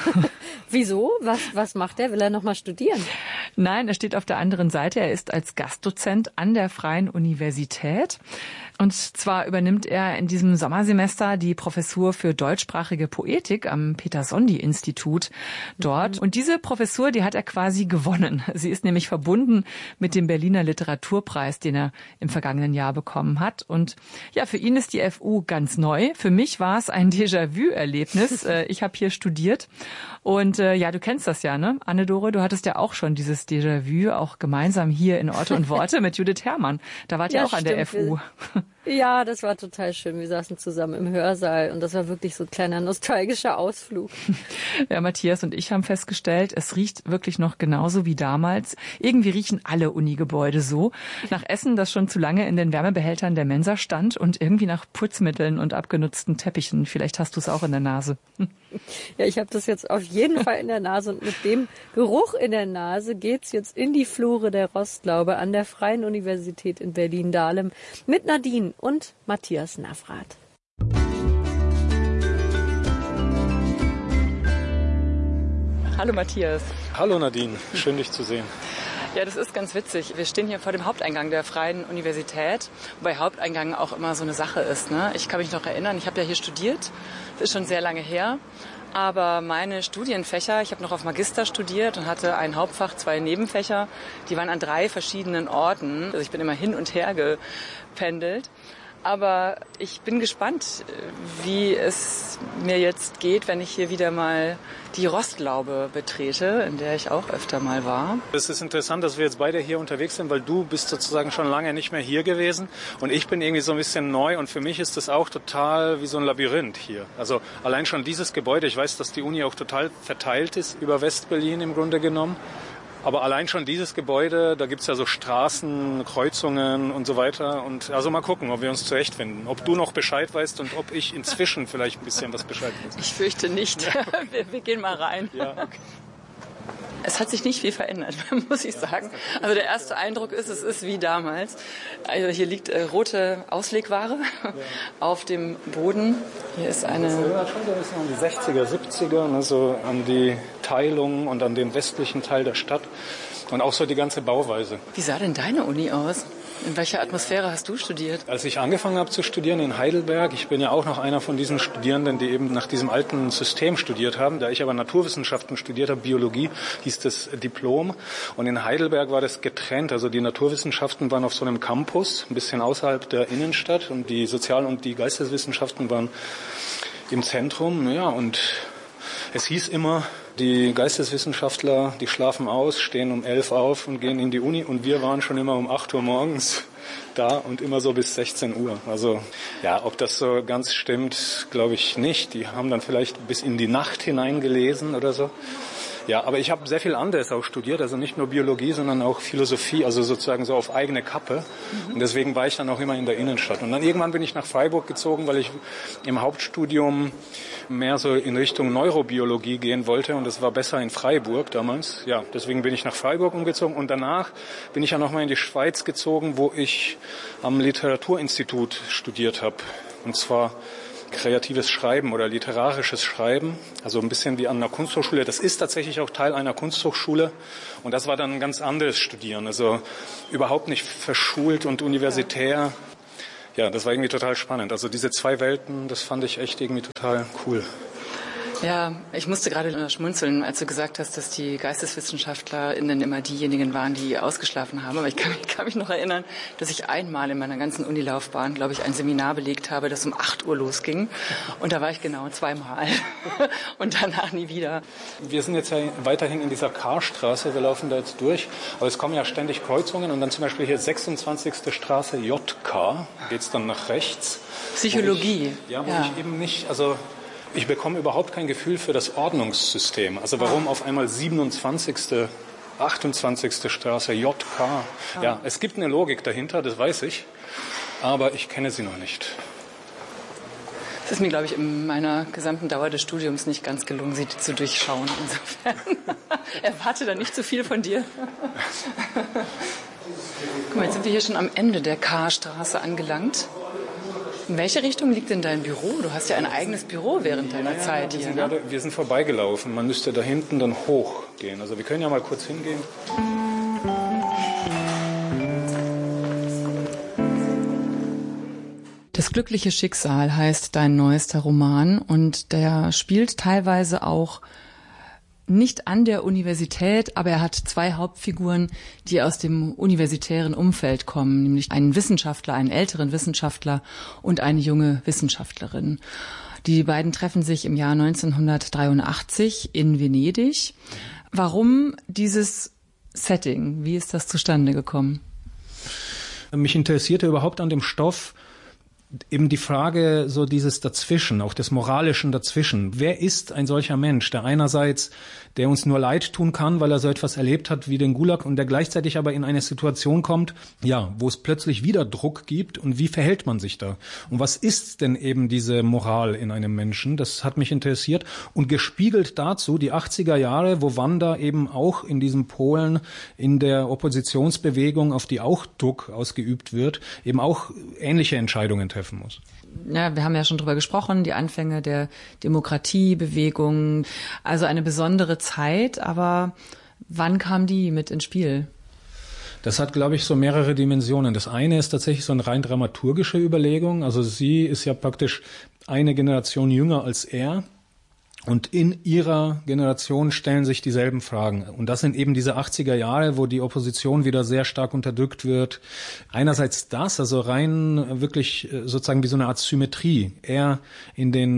Wieso? Was macht er? Will er noch mal studieren? Nein, er steht auf der anderen Seite. Er ist als Gastdozent an der Freien Universität. Und zwar übernimmt er in diesem Sommersemester die Professur für deutschsprachige Poetik am Peter-Sondi-Institut dort. Und diese Professur, die hat er quasi gewonnen. Sie ist nämlich verbunden mit dem Berliner Literaturpreis, den er im vergangenen Jahr bekommen hat. Und ja, für ihn ist die FU ganz neu. Für mich war es ein Déjà-vu-Erlebnis. Ich habe hier studiert. Und ja, du kennst das ja, ne? Anne-Dore, du hattest ja auch schon dieses Déjà-vu, auch gemeinsam hier in Orte und Worte mit Judith Herrmann. Da wart ihr auch an der FU. Ja, das war total schön. Wir saßen zusammen im Hörsaal und das war wirklich so ein kleiner nostalgischer Ausflug. Ja, Matthias und ich haben festgestellt, es riecht wirklich noch genauso wie damals. Irgendwie riechen alle Unigebäude so. Nach Essen, das schon zu lange in den Wärmebehältern der Mensa stand und irgendwie nach Putzmitteln und abgenutzten Teppichen. Vielleicht hast du es auch in der Nase. Ja, ich habe das jetzt auf jeden Fall in der Nase und mit dem Geruch in der Nase geht's jetzt in die Flure der Rostlaube an der Freien Universität in Berlin-Dahlem mit Nadine und Matthias Navrat. Hallo Matthias. Hallo Nadine, schön dich zu sehen. Ja, das ist ganz witzig. Wir stehen hier vor dem Haupteingang der Freien Universität, wobei Haupteingang auch immer so eine Sache ist, ne? Ich kann mich noch erinnern, ich habe ja hier studiert, das ist schon sehr lange her. Aber meine Studienfächer, ich habe noch auf Magister studiert und hatte ein Hauptfach, 2 Nebenfächer, die waren an 3 verschiedenen Orten. Also ich bin immer hin und her gependelt. Aber ich bin gespannt, wie es mir jetzt geht, wenn ich hier wieder mal die Rostlaube betrete, in der ich auch öfter mal war. Es ist interessant, dass wir jetzt beide hier unterwegs sind, weil du bist sozusagen schon lange nicht mehr hier gewesen und ich bin irgendwie so ein bisschen neu und für mich ist das auch total wie so ein Labyrinth hier. Also allein schon dieses Gebäude, ich weiß, dass die Uni auch total verteilt ist über West-Berlin im Grunde genommen. Aber allein schon dieses Gebäude, da gibt's ja so Straßen, Kreuzungen und so weiter. Und also mal gucken, ob wir uns zurechtfinden. Ob du noch Bescheid weißt und ob ich inzwischen vielleicht ein bisschen was Bescheid weiß. Ich fürchte nicht. Ja. Wir gehen mal rein. Ja. Okay. Es hat sich nicht viel verändert, muss ich sagen. Also der erste Eindruck ist, es ist wie damals. Also hier liegt rote Auslegware auf dem Boden. Hier ist eine... Das erinnert schon ein bisschen an die 60er, 70er, also an die Teilung und an den westlichen Teil der Stadt und auch so die ganze Bauweise. Wie sah denn deine Uni aus? In welcher Atmosphäre hast du studiert? Als ich angefangen habe zu studieren in Heidelberg, ich bin ja auch noch einer von diesen Studierenden, die eben nach diesem alten System studiert haben. Da ich aber Naturwissenschaften studiert habe, Biologie, hieß das Diplom. Und in Heidelberg war das getrennt. Also die Naturwissenschaften waren auf so einem Campus, ein bisschen außerhalb der Innenstadt. Und die Sozial- und die Geisteswissenschaften waren im Zentrum. Ja, und es hieß immer, die Geisteswissenschaftler, die schlafen aus, stehen um 11 auf und gehen in die Uni. Und wir waren schon immer um 8 Uhr morgens da und immer so bis 16 Uhr. Also ja, ob das so ganz stimmt, glaube ich nicht. Die haben dann vielleicht bis in die Nacht hineingelesen oder so. Ja, aber ich habe sehr viel anderes auch studiert, also nicht nur Biologie, sondern auch Philosophie, also sozusagen so auf eigene Kappe. Und deswegen war ich dann auch immer in der Innenstadt. Und dann irgendwann bin ich nach Freiburg gezogen, weil ich im Hauptstudium mehr so in Richtung Neurobiologie gehen wollte und es war besser in Freiburg damals. Ja, deswegen bin ich nach Freiburg umgezogen und danach bin ich ja nochmal in die Schweiz gezogen, wo ich am Literaturinstitut studiert habe. Und zwar kreatives Schreiben oder literarisches Schreiben, also ein bisschen wie an einer Kunsthochschule. Das ist tatsächlich auch Teil einer Kunsthochschule und das war dann ein ganz anderes Studieren, also überhaupt nicht verschult und universitär. Ja, das war irgendwie total spannend. Also diese zwei Welten, das fand ich echt irgendwie total cool. Ja, ich musste gerade schmunzeln, als du gesagt hast, dass die GeisteswissenschaftlerInnen immer diejenigen waren, die ausgeschlafen haben. Aber ich kann mich noch erinnern, dass ich einmal in meiner ganzen Unilaufbahn, glaube ich, ein Seminar belegt habe, das um 8 Uhr losging. Und da war ich genau 2-mal. Und danach nie wieder. Wir sind jetzt ja weiterhin in dieser Karstraße. Wir laufen da jetzt durch. Aber es kommen ja ständig Kreuzungen. Und dann zum Beispiel hier 26. Straße JK. Geht's dann nach rechts. Psychologie. Ich eben nicht, also ich bekomme überhaupt kein Gefühl für das Ordnungssystem. Also warum auf einmal 27., 28. Straße, JK. Ja, es gibt eine Logik dahinter, das weiß ich, aber ich kenne sie noch nicht. Es ist mir, glaube ich, in meiner gesamten Dauer des Studiums nicht ganz gelungen, sie zu durchschauen. Insofern erwarte da nicht zu viel von dir. Guck mal, jetzt sind wir hier schon am Ende der K-Straße angelangt. In welche Richtung liegt denn dein Büro? Du hast ja ein eigenes Büro während deiner Zeit hier. Wir sind vorbeigelaufen. Man müsste da hinten dann hochgehen. Also wir können ja mal kurz hingehen. Das glückliche Schicksal heißt dein neuester Roman und der spielt teilweise auch nicht an der Universität, aber er hat 2 Hauptfiguren, die aus dem universitären Umfeld kommen, nämlich einen Wissenschaftler, einen älteren Wissenschaftler und eine junge Wissenschaftlerin. Die beiden treffen sich im Jahr 1983 in Venedig. Warum dieses Setting? Wie ist das zustande gekommen? Mich interessierte überhaupt an dem Stoff eben die Frage so dieses Dazwischen, auch des Moralischen dazwischen. Wer ist ein solcher Mensch, der einerseits, der uns nur leid tun kann, weil er so etwas erlebt hat wie den Gulag und der gleichzeitig aber in eine Situation kommt, ja, wo es plötzlich wieder Druck gibt und wie verhält man sich da? Und was ist denn eben diese Moral in einem Menschen? Das hat mich interessiert und gespiegelt dazu die 80er Jahre, wo Wanda eben auch in diesem Polen in der Oppositionsbewegung, auf die auch Druck ausgeübt wird, eben auch ähnliche Entscheidungen treffen muss. Ja, wir haben ja schon drüber gesprochen, die Anfänge der Demokratiebewegung, also eine besondere Zeit, aber wann kam die mit ins Spiel? Das hat, glaube ich, so mehrere Dimensionen. Das eine ist tatsächlich so eine rein dramaturgische Überlegung, also sie ist ja praktisch eine Generation jünger als er. Und in ihrer Generation stellen sich dieselben Fragen. Und das sind eben diese 80er Jahre, wo die Opposition wieder sehr stark unterdrückt wird. Einerseits das, also rein wirklich sozusagen wie so eine Art Symmetrie. Er in den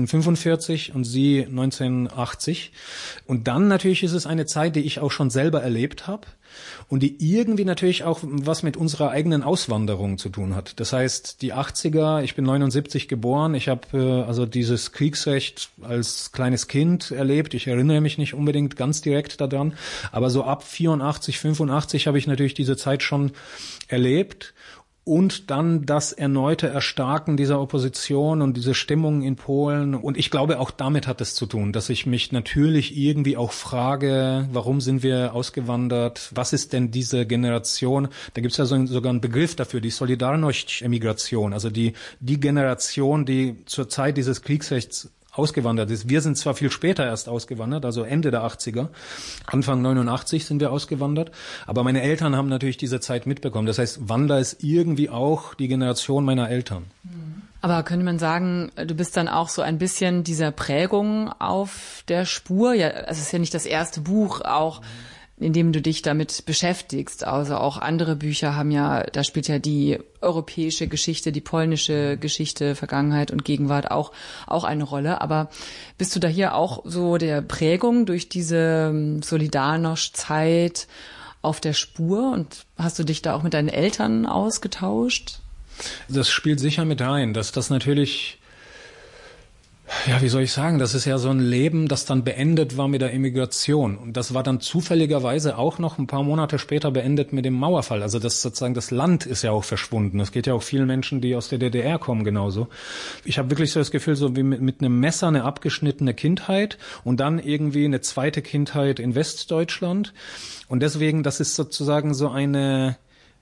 1945 und sie 1980. Und dann natürlich ist es eine Zeit, die ich auch schon selber erlebt habe. Und die irgendwie natürlich auch was mit unserer eigenen Auswanderung zu tun hat. Das heißt, die 80er, ich bin 79 geboren, ich habe also dieses Kriegsrecht als kleines Kind erlebt. Ich erinnere mich nicht unbedingt ganz direkt daran, aber so ab 84, 85 habe ich natürlich diese Zeit schon erlebt. Und dann das erneute Erstarken dieser Opposition und diese Stimmung in Polen. Und ich glaube, auch damit hat es zu tun, dass ich mich natürlich irgendwie auch frage, warum sind wir ausgewandert? Was ist denn diese Generation? Da gibt es ja sogar einen Begriff dafür, die Solidarność-Emigration. Also die Generation, die zur Zeit dieses Kriegsrechts ausgewandert ist. Wir sind zwar viel später erst ausgewandert, also Ende der 80er, Anfang 89 sind wir ausgewandert, aber meine Eltern haben natürlich diese Zeit mitbekommen. Das heißt, Wanda ist irgendwie auch die Generation meiner Eltern. Aber könnte man sagen, du bist dann auch so ein bisschen dieser Prägung auf der Spur? Ja, es ist ja nicht das erste Buch, auch in dem du dich damit beschäftigst. Also auch andere Bücher haben ja, da spielt ja die europäische Geschichte, die polnische Geschichte, Vergangenheit und Gegenwart auch eine Rolle. Aber bist du da hier auch so der Prägung durch diese Solidarność-Zeit auf der Spur? Und hast du dich da auch mit deinen Eltern ausgetauscht? Das spielt sicher mit rein, dass das natürlich Ja, wie soll ich sagen, das ist ja so ein Leben, das dann beendet war mit der Emigration. Und das war dann zufälligerweise auch noch ein paar Monate später beendet mit dem Mauerfall. Also das sozusagen, das Land ist ja auch verschwunden. Das geht ja auch vielen Menschen, die aus der DDR kommen, genauso. Ich habe wirklich so das Gefühl, so wie mit einem Messer eine abgeschnittene Kindheit und dann irgendwie eine zweite Kindheit in Westdeutschland. Und deswegen, das ist sozusagen so eine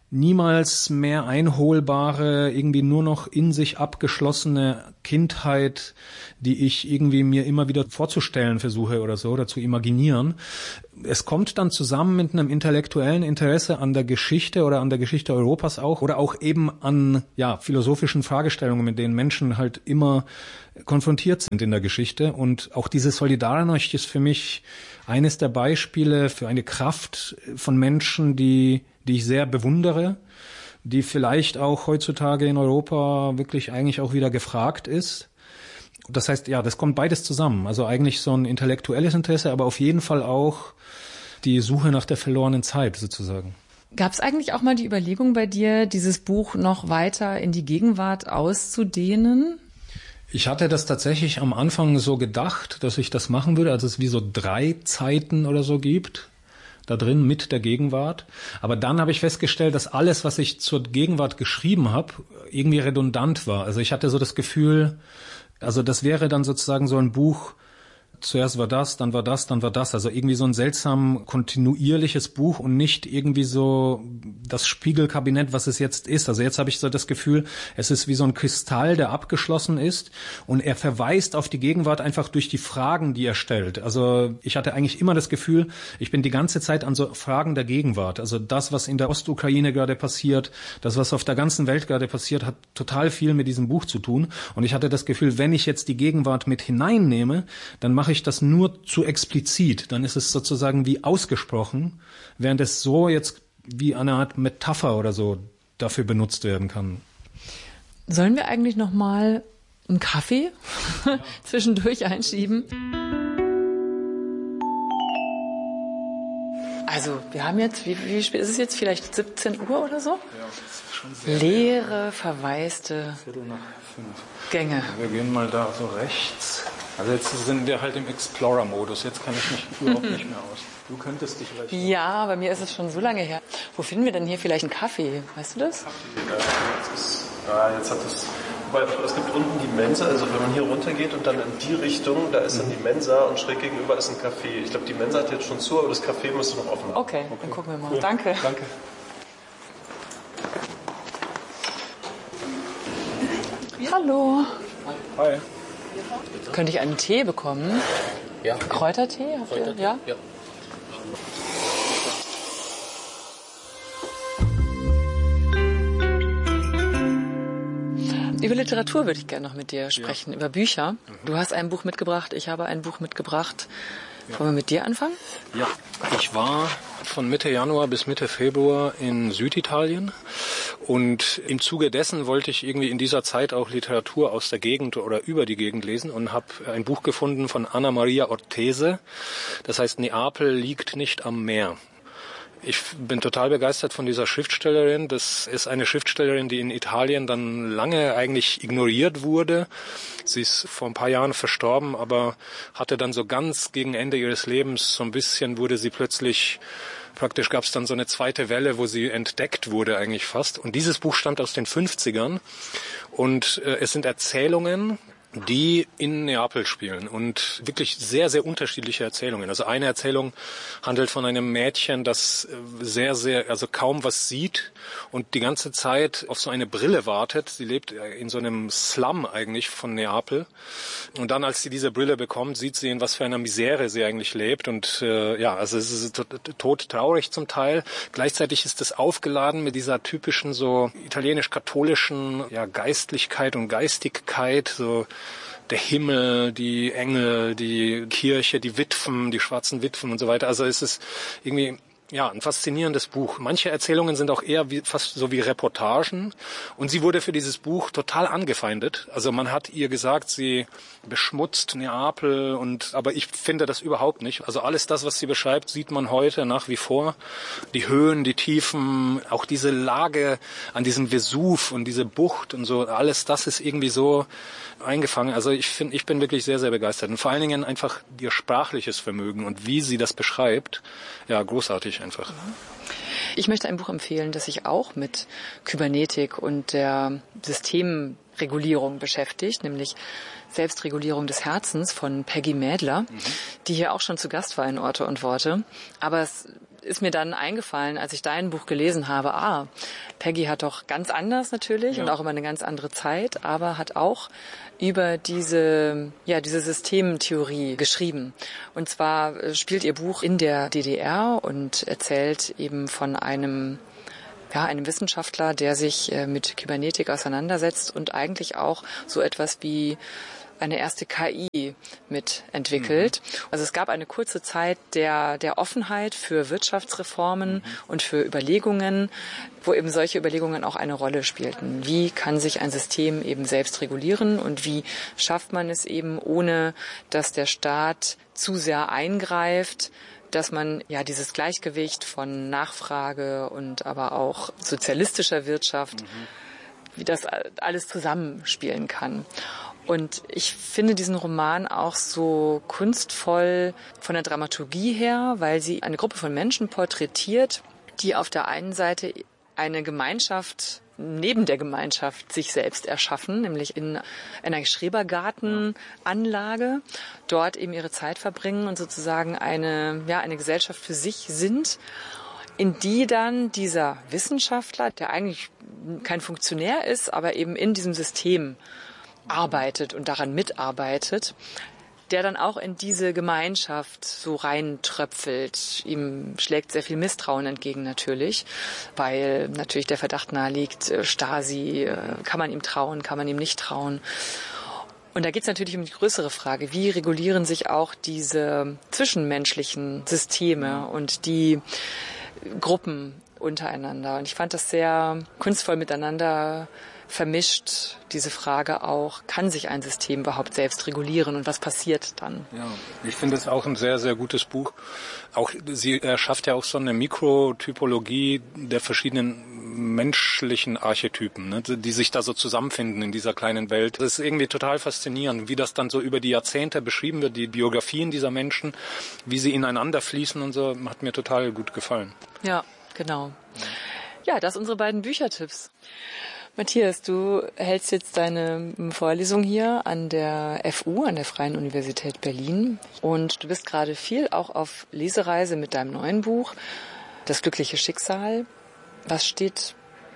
niemals mehr einholbare, irgendwie nur noch in sich abgeschlossene Kindheit, die ich irgendwie mir immer wieder vorzustellen versuche oder so, oder zu imaginieren. Es kommt dann zusammen mit einem intellektuellen Interesse an der Geschichte oder an der Geschichte Europas auch, oder auch eben an, ja, philosophischen Fragestellungen, mit denen Menschen halt immer konfrontiert sind in der Geschichte. Und auch diese Solidarność ist für mich eines der Beispiele für eine Kraft von Menschen, die ich sehr bewundere, die vielleicht auch heutzutage in Europa wirklich eigentlich auch wieder gefragt ist. Das heißt, ja, das kommt beides zusammen. Also eigentlich so ein intellektuelles Interesse, aber auf jeden Fall auch die Suche nach der verlorenen Zeit sozusagen. Gab es eigentlich auch mal die Überlegung bei dir, dieses Buch noch weiter in die Gegenwart auszudehnen? Ich hatte das tatsächlich am Anfang so gedacht, dass ich das machen würde, also es wie so 3 Zeiten oder so gibt, da drin mit der Gegenwart. Aber dann habe ich festgestellt, dass alles, was ich zur Gegenwart geschrieben habe, irgendwie redundant war. Also ich hatte so das Gefühl, also das wäre dann sozusagen so ein Buch, zuerst war das, dann war das, dann war das. Also irgendwie so ein seltsam kontinuierliches Buch und nicht irgendwie so das Spiegelkabinett, was es jetzt ist. Also jetzt habe ich so das Gefühl, es ist wie so ein Kristall, der abgeschlossen ist und er verweist auf die Gegenwart einfach durch die Fragen, die er stellt. Also ich hatte eigentlich immer das Gefühl, ich bin die ganze Zeit an so Fragen der Gegenwart. Also das, was in der Ostukraine gerade passiert, das, was auf der ganzen Welt gerade passiert, hat total viel mit diesem Buch zu tun. Und ich hatte das Gefühl, wenn ich jetzt die Gegenwart mit hineinnehme, dann mache ich das nur zu explizit, dann ist es sozusagen wie ausgesprochen, während es so jetzt wie eine Art Metapher oder so dafür benutzt werden kann. Sollen wir eigentlich noch mal einen Kaffee zwischendurch einschieben? Also wir haben jetzt, wie spät ist es jetzt? Vielleicht 17 Uhr oder so? Ja, das ist schon sehr leere, verwaiste Gänge. Wir gehen mal da so rechts. Also jetzt sind wir halt im Explorer-Modus. Jetzt kann ich mich überhaupt nicht mehr aus. Du könntest dich vielleicht... Ja, bei mir ist es schon so lange her. Wo finden wir denn hier vielleicht einen Kaffee? Weißt du das? Jetzt hat es... Es gibt unten die Mensa, also wenn man hier runter geht und dann in die Richtung, da ist dann die Mensa und schräg gegenüber ist ein Café. Ich glaube, die Mensa hat jetzt schon zu, aber das Café müsste noch offen haben. Okay, dann gucken wir mal. Cool. Danke. Danke. Hallo. Hi. Könnte ich einen Tee bekommen? Ja. Kräutertee? Habt ihr? Ja? Ja. Über Literatur würde ich gerne noch mit dir sprechen, über Bücher. Du hast ein Buch mitgebracht, ich habe ein Buch mitgebracht. Wollen wir mit dir anfangen? Ja, ich war von Mitte Januar bis Mitte Februar in Süditalien und im Zuge dessen wollte ich irgendwie in dieser Zeit auch Literatur aus der Gegend oder über die Gegend lesen und habe ein Buch gefunden von Anna Maria Ortese, das heißt Neapel liegt nicht am Meer. Ich bin total begeistert von dieser Schriftstellerin. Das ist eine Schriftstellerin, die in Italien dann lange eigentlich ignoriert wurde. Sie ist vor ein paar Jahren verstorben, aber hatte dann so ganz gegen Ende ihres Lebens so ein bisschen, wurde sie plötzlich, praktisch gab es dann so eine zweite Welle, wo sie entdeckt wurde eigentlich fast. Und dieses Buch stammt aus den 50ern und es sind Erzählungen, die in Neapel spielen und wirklich sehr, sehr unterschiedliche Erzählungen. Also eine Erzählung handelt von einem Mädchen, das also kaum was sieht und die ganze Zeit auf so eine Brille wartet. Sie lebt in so einem Slum eigentlich von Neapel. Und dann, als sie diese Brille bekommt, sieht sie, in was für einer Misere sie eigentlich lebt. Und also es ist todtraurig zum Teil. Gleichzeitig ist es aufgeladen mit dieser typischen so italienisch-katholischen Geistlichkeit und Geistigkeit, so der Himmel, die Engel, die Kirche, die Witwen, die schwarzen Witwen und so weiter. Also es ist irgendwie Ja, ein faszinierendes Buch. Manche Erzählungen sind auch eher fast so wie Reportagen. Und sie wurde für dieses Buch total angefeindet. Also man hat ihr gesagt, sie beschmutzt Neapel aber ich finde das überhaupt nicht. Also alles das, was sie beschreibt, sieht man heute nach wie vor. Die Höhen, die Tiefen, auch diese Lage an diesem Vesuv und diese Bucht und so, alles das ist irgendwie so eingefangen. Also ich bin wirklich sehr, sehr begeistert. Und vor allen Dingen einfach ihr sprachliches Vermögen und wie sie das beschreibt. Ja, großartig einfach. Ich möchte ein Buch empfehlen, das sich auch mit Kybernetik und der Systemregulierung beschäftigt, nämlich Selbstregulierung des Herzens von Peggy Mädler, die hier auch schon zu Gast war in Orte und Worte. Aber es ist mir dann eingefallen, als ich dein Buch gelesen habe, Peggy hat doch ganz anders natürlich und auch über eine ganz andere Zeit, aber hat auch über diese Systemtheorie geschrieben. Und zwar spielt ihr Buch in der DDR und erzählt eben von einem Wissenschaftler, der sich mit Kybernetik auseinandersetzt und eigentlich auch so etwas wie eine erste KI mitentwickelt. Also es gab eine kurze Zeit der Offenheit für Wirtschaftsreformen und für Überlegungen, wo eben solche Überlegungen auch eine Rolle spielten. Wie kann sich ein System eben selbst regulieren und wie schafft man es eben, ohne dass der Staat zu sehr eingreift, dass man dieses Gleichgewicht von Nachfrage und aber auch sozialistischer Wirtschaft, wie das alles zusammenspielen kann. Und ich finde diesen Roman auch so kunstvoll von der Dramaturgie her, weil sie eine Gruppe von Menschen porträtiert, die auf der einen Seite eine Gemeinschaft neben der Gemeinschaft sich selbst erschaffen, nämlich in einer Schrebergartenanlage, dort eben ihre Zeit verbringen und sozusagen eine Gesellschaft für sich sind, in die dann dieser Wissenschaftler, der eigentlich kein Funktionär ist, aber eben in diesem System arbeitet und daran mitarbeitet, der dann auch in diese Gemeinschaft so reintröpfelt. Ihm schlägt sehr viel Misstrauen entgegen natürlich, weil natürlich der Verdacht naheliegt, Stasi, kann man ihm trauen, kann man ihm nicht trauen. Und da geht es natürlich um die größere Frage, wie regulieren sich auch diese zwischenmenschlichen Systeme und die Gruppen untereinander. Und ich fand das sehr kunstvoll miteinander vermischt, diese Frage auch, kann sich ein System überhaupt selbst regulieren und was passiert dann? Ja, ich finde es auch ein sehr, sehr gutes Buch. Auch sie erschafft ja auch so eine Mikrotypologie der verschiedenen menschlichen Archetypen, ne, die sich da so zusammenfinden in dieser kleinen Welt. Das ist irgendwie total faszinierend, wie das dann so über die Jahrzehnte beschrieben wird, die Biografien dieser Menschen, wie sie ineinander fließen und so, hat mir total gut gefallen. Ja, genau. Ja, das unsere beiden Büchertipps. Matthias, du hältst jetzt deine Vorlesung hier an der FU, an der Freien Universität Berlin. Und du bist gerade viel auch auf Lesereise mit deinem neuen Buch, Das glückliche Schicksal. Was steht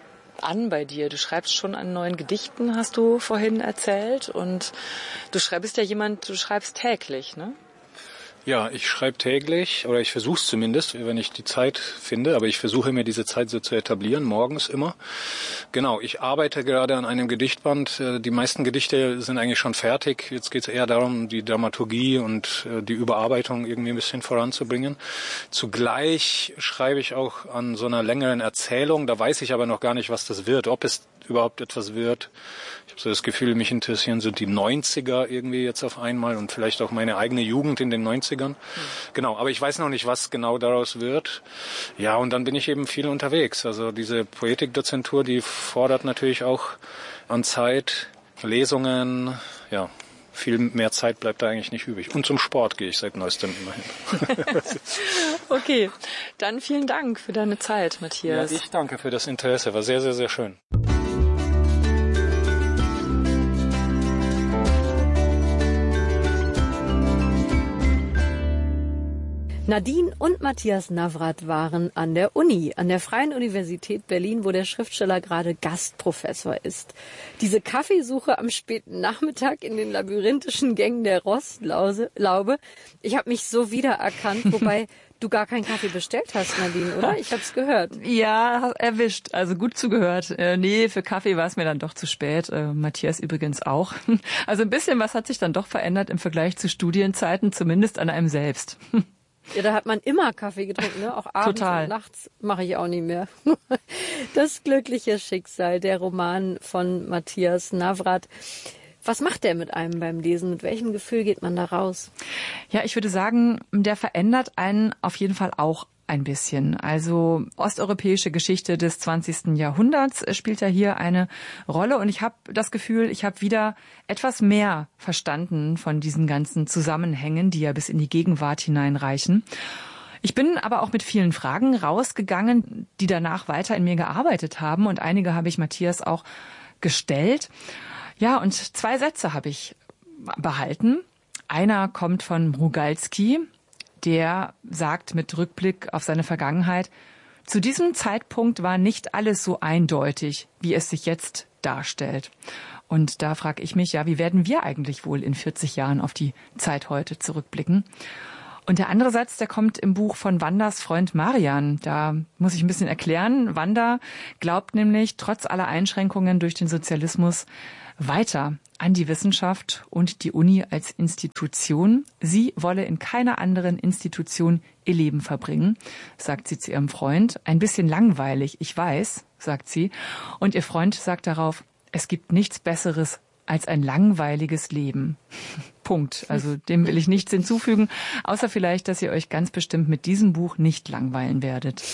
an bei dir? Du schreibst schon an neuen Gedichten, hast du vorhin erzählt. Und du schreibst täglich, ne? Ja, ich schreibe täglich, oder ich versuche es zumindest, wenn ich die Zeit finde, aber ich versuche mir diese Zeit so zu etablieren, morgens immer. Genau, ich arbeite gerade an einem Gedichtband. Die meisten Gedichte sind eigentlich schon fertig. Jetzt geht es eher darum, die Dramaturgie und die Überarbeitung irgendwie ein bisschen voranzubringen. Zugleich schreibe ich auch an so einer längeren Erzählung. Da weiß ich aber noch gar nicht, was das wird, ob es überhaupt etwas wird. Ich habe so das Gefühl, mich interessieren so die 90er irgendwie jetzt auf einmal und vielleicht auch meine eigene Jugend in den 90ern. Genau, aber ich weiß noch nicht, was genau daraus wird. Ja, und dann bin ich eben viel unterwegs. Also diese Poetikdozentur, die fordert natürlich auch an Zeit, Lesungen, ja. Viel mehr Zeit bleibt da eigentlich nicht übrig. Und zum Sport gehe ich seit neuestem immerhin. Okay, dann vielen Dank für deine Zeit, Matthias. Ja, ich danke für das Interesse. War sehr, sehr, sehr schön. Nadine und Matthias Navrat waren an der Uni, an der Freien Universität Berlin, wo der Schriftsteller gerade Gastprofessor ist. Diese Kaffeesuche am späten Nachmittag in den labyrinthischen Gängen der Rostlaube, ich habe mich so wiedererkannt, wobei du gar keinen Kaffee bestellt hast, Nadine, oder? Ich habe es gehört. Ja, erwischt, also gut zugehört. Nee, für Kaffee war es mir dann doch zu spät. Matthias übrigens auch. Also ein bisschen was hat sich dann doch verändert im Vergleich zu Studienzeiten, zumindest an einem selbst. Ja, da hat man immer Kaffee getrunken, ne? Auch abends und nachts mache ich auch nicht mehr. Das glückliche Schicksal, der Roman von Matthias Navrat. Was macht der mit einem beim Lesen? Mit welchem Gefühl geht man da raus? Ja, ich würde sagen, der verändert einen auf jeden Fall auch ein bisschen. Also osteuropäische Geschichte des 20. Jahrhunderts spielt ja hier eine Rolle und ich habe das Gefühl, ich habe wieder etwas mehr verstanden von diesen ganzen Zusammenhängen, die ja bis in die Gegenwart hineinreichen. Ich bin aber auch mit vielen Fragen rausgegangen, die danach weiter in mir gearbeitet haben und einige habe ich Matthias auch gestellt. Ja, und 2 Sätze habe ich behalten. Einer kommt von Mrugalski. Der sagt mit Rückblick auf seine Vergangenheit, zu diesem Zeitpunkt war nicht alles so eindeutig, wie es sich jetzt darstellt. Und da frage ich mich, ja, wie werden wir eigentlich wohl in 40 Jahren auf die Zeit heute zurückblicken? Und der andere Satz, der kommt im Buch von Wandas Freund Marian. Da muss ich ein bisschen erklären. Wanda glaubt nämlich, trotz aller Einschränkungen durch den Sozialismus, weiter an die Wissenschaft und die Uni als Institution. Sie wolle in keiner anderen Institution ihr Leben verbringen, sagt sie zu ihrem Freund. Ein bisschen langweilig, ich weiß, sagt sie. Und ihr Freund sagt darauf, es gibt nichts Besseres als ein langweiliges Leben. Punkt. Also dem will ich nichts hinzufügen, außer vielleicht, dass ihr euch ganz bestimmt mit diesem Buch nicht langweilen werdet.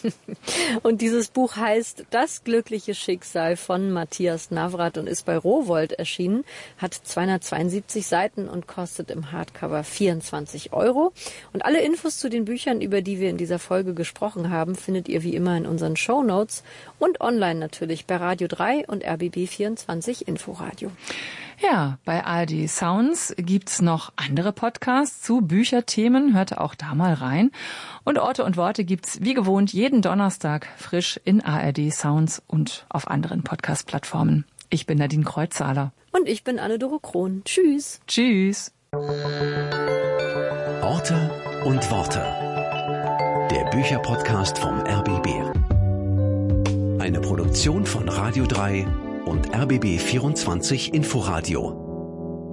Und dieses Buch heißt Das glückliche Schicksal von Matthias Navrat und ist bei Rowohlt erschienen, hat 272 Seiten und kostet im Hardcover 24 €. Und alle Infos zu den Büchern, über die wir in dieser Folge gesprochen haben, findet ihr wie immer in unseren Shownotes und online natürlich bei Radio 3 und RBB24 Inforadio. Ja, bei ARD Sounds gibt's noch andere Podcasts zu Bücherthemen. Hört auch da mal rein. Und Orte und Worte gibt's wie gewohnt jeden Donnerstag frisch in ARD Sounds und auf anderen Podcast-Plattformen. Ich bin Nadine Kreuzzahler. Und ich bin Anne-Dore Krohn. Tschüss. Tschüss. Orte und Worte. Der Bücherpodcast vom RBB. Eine Produktion von Radio 3 und RBB24 Inforadio.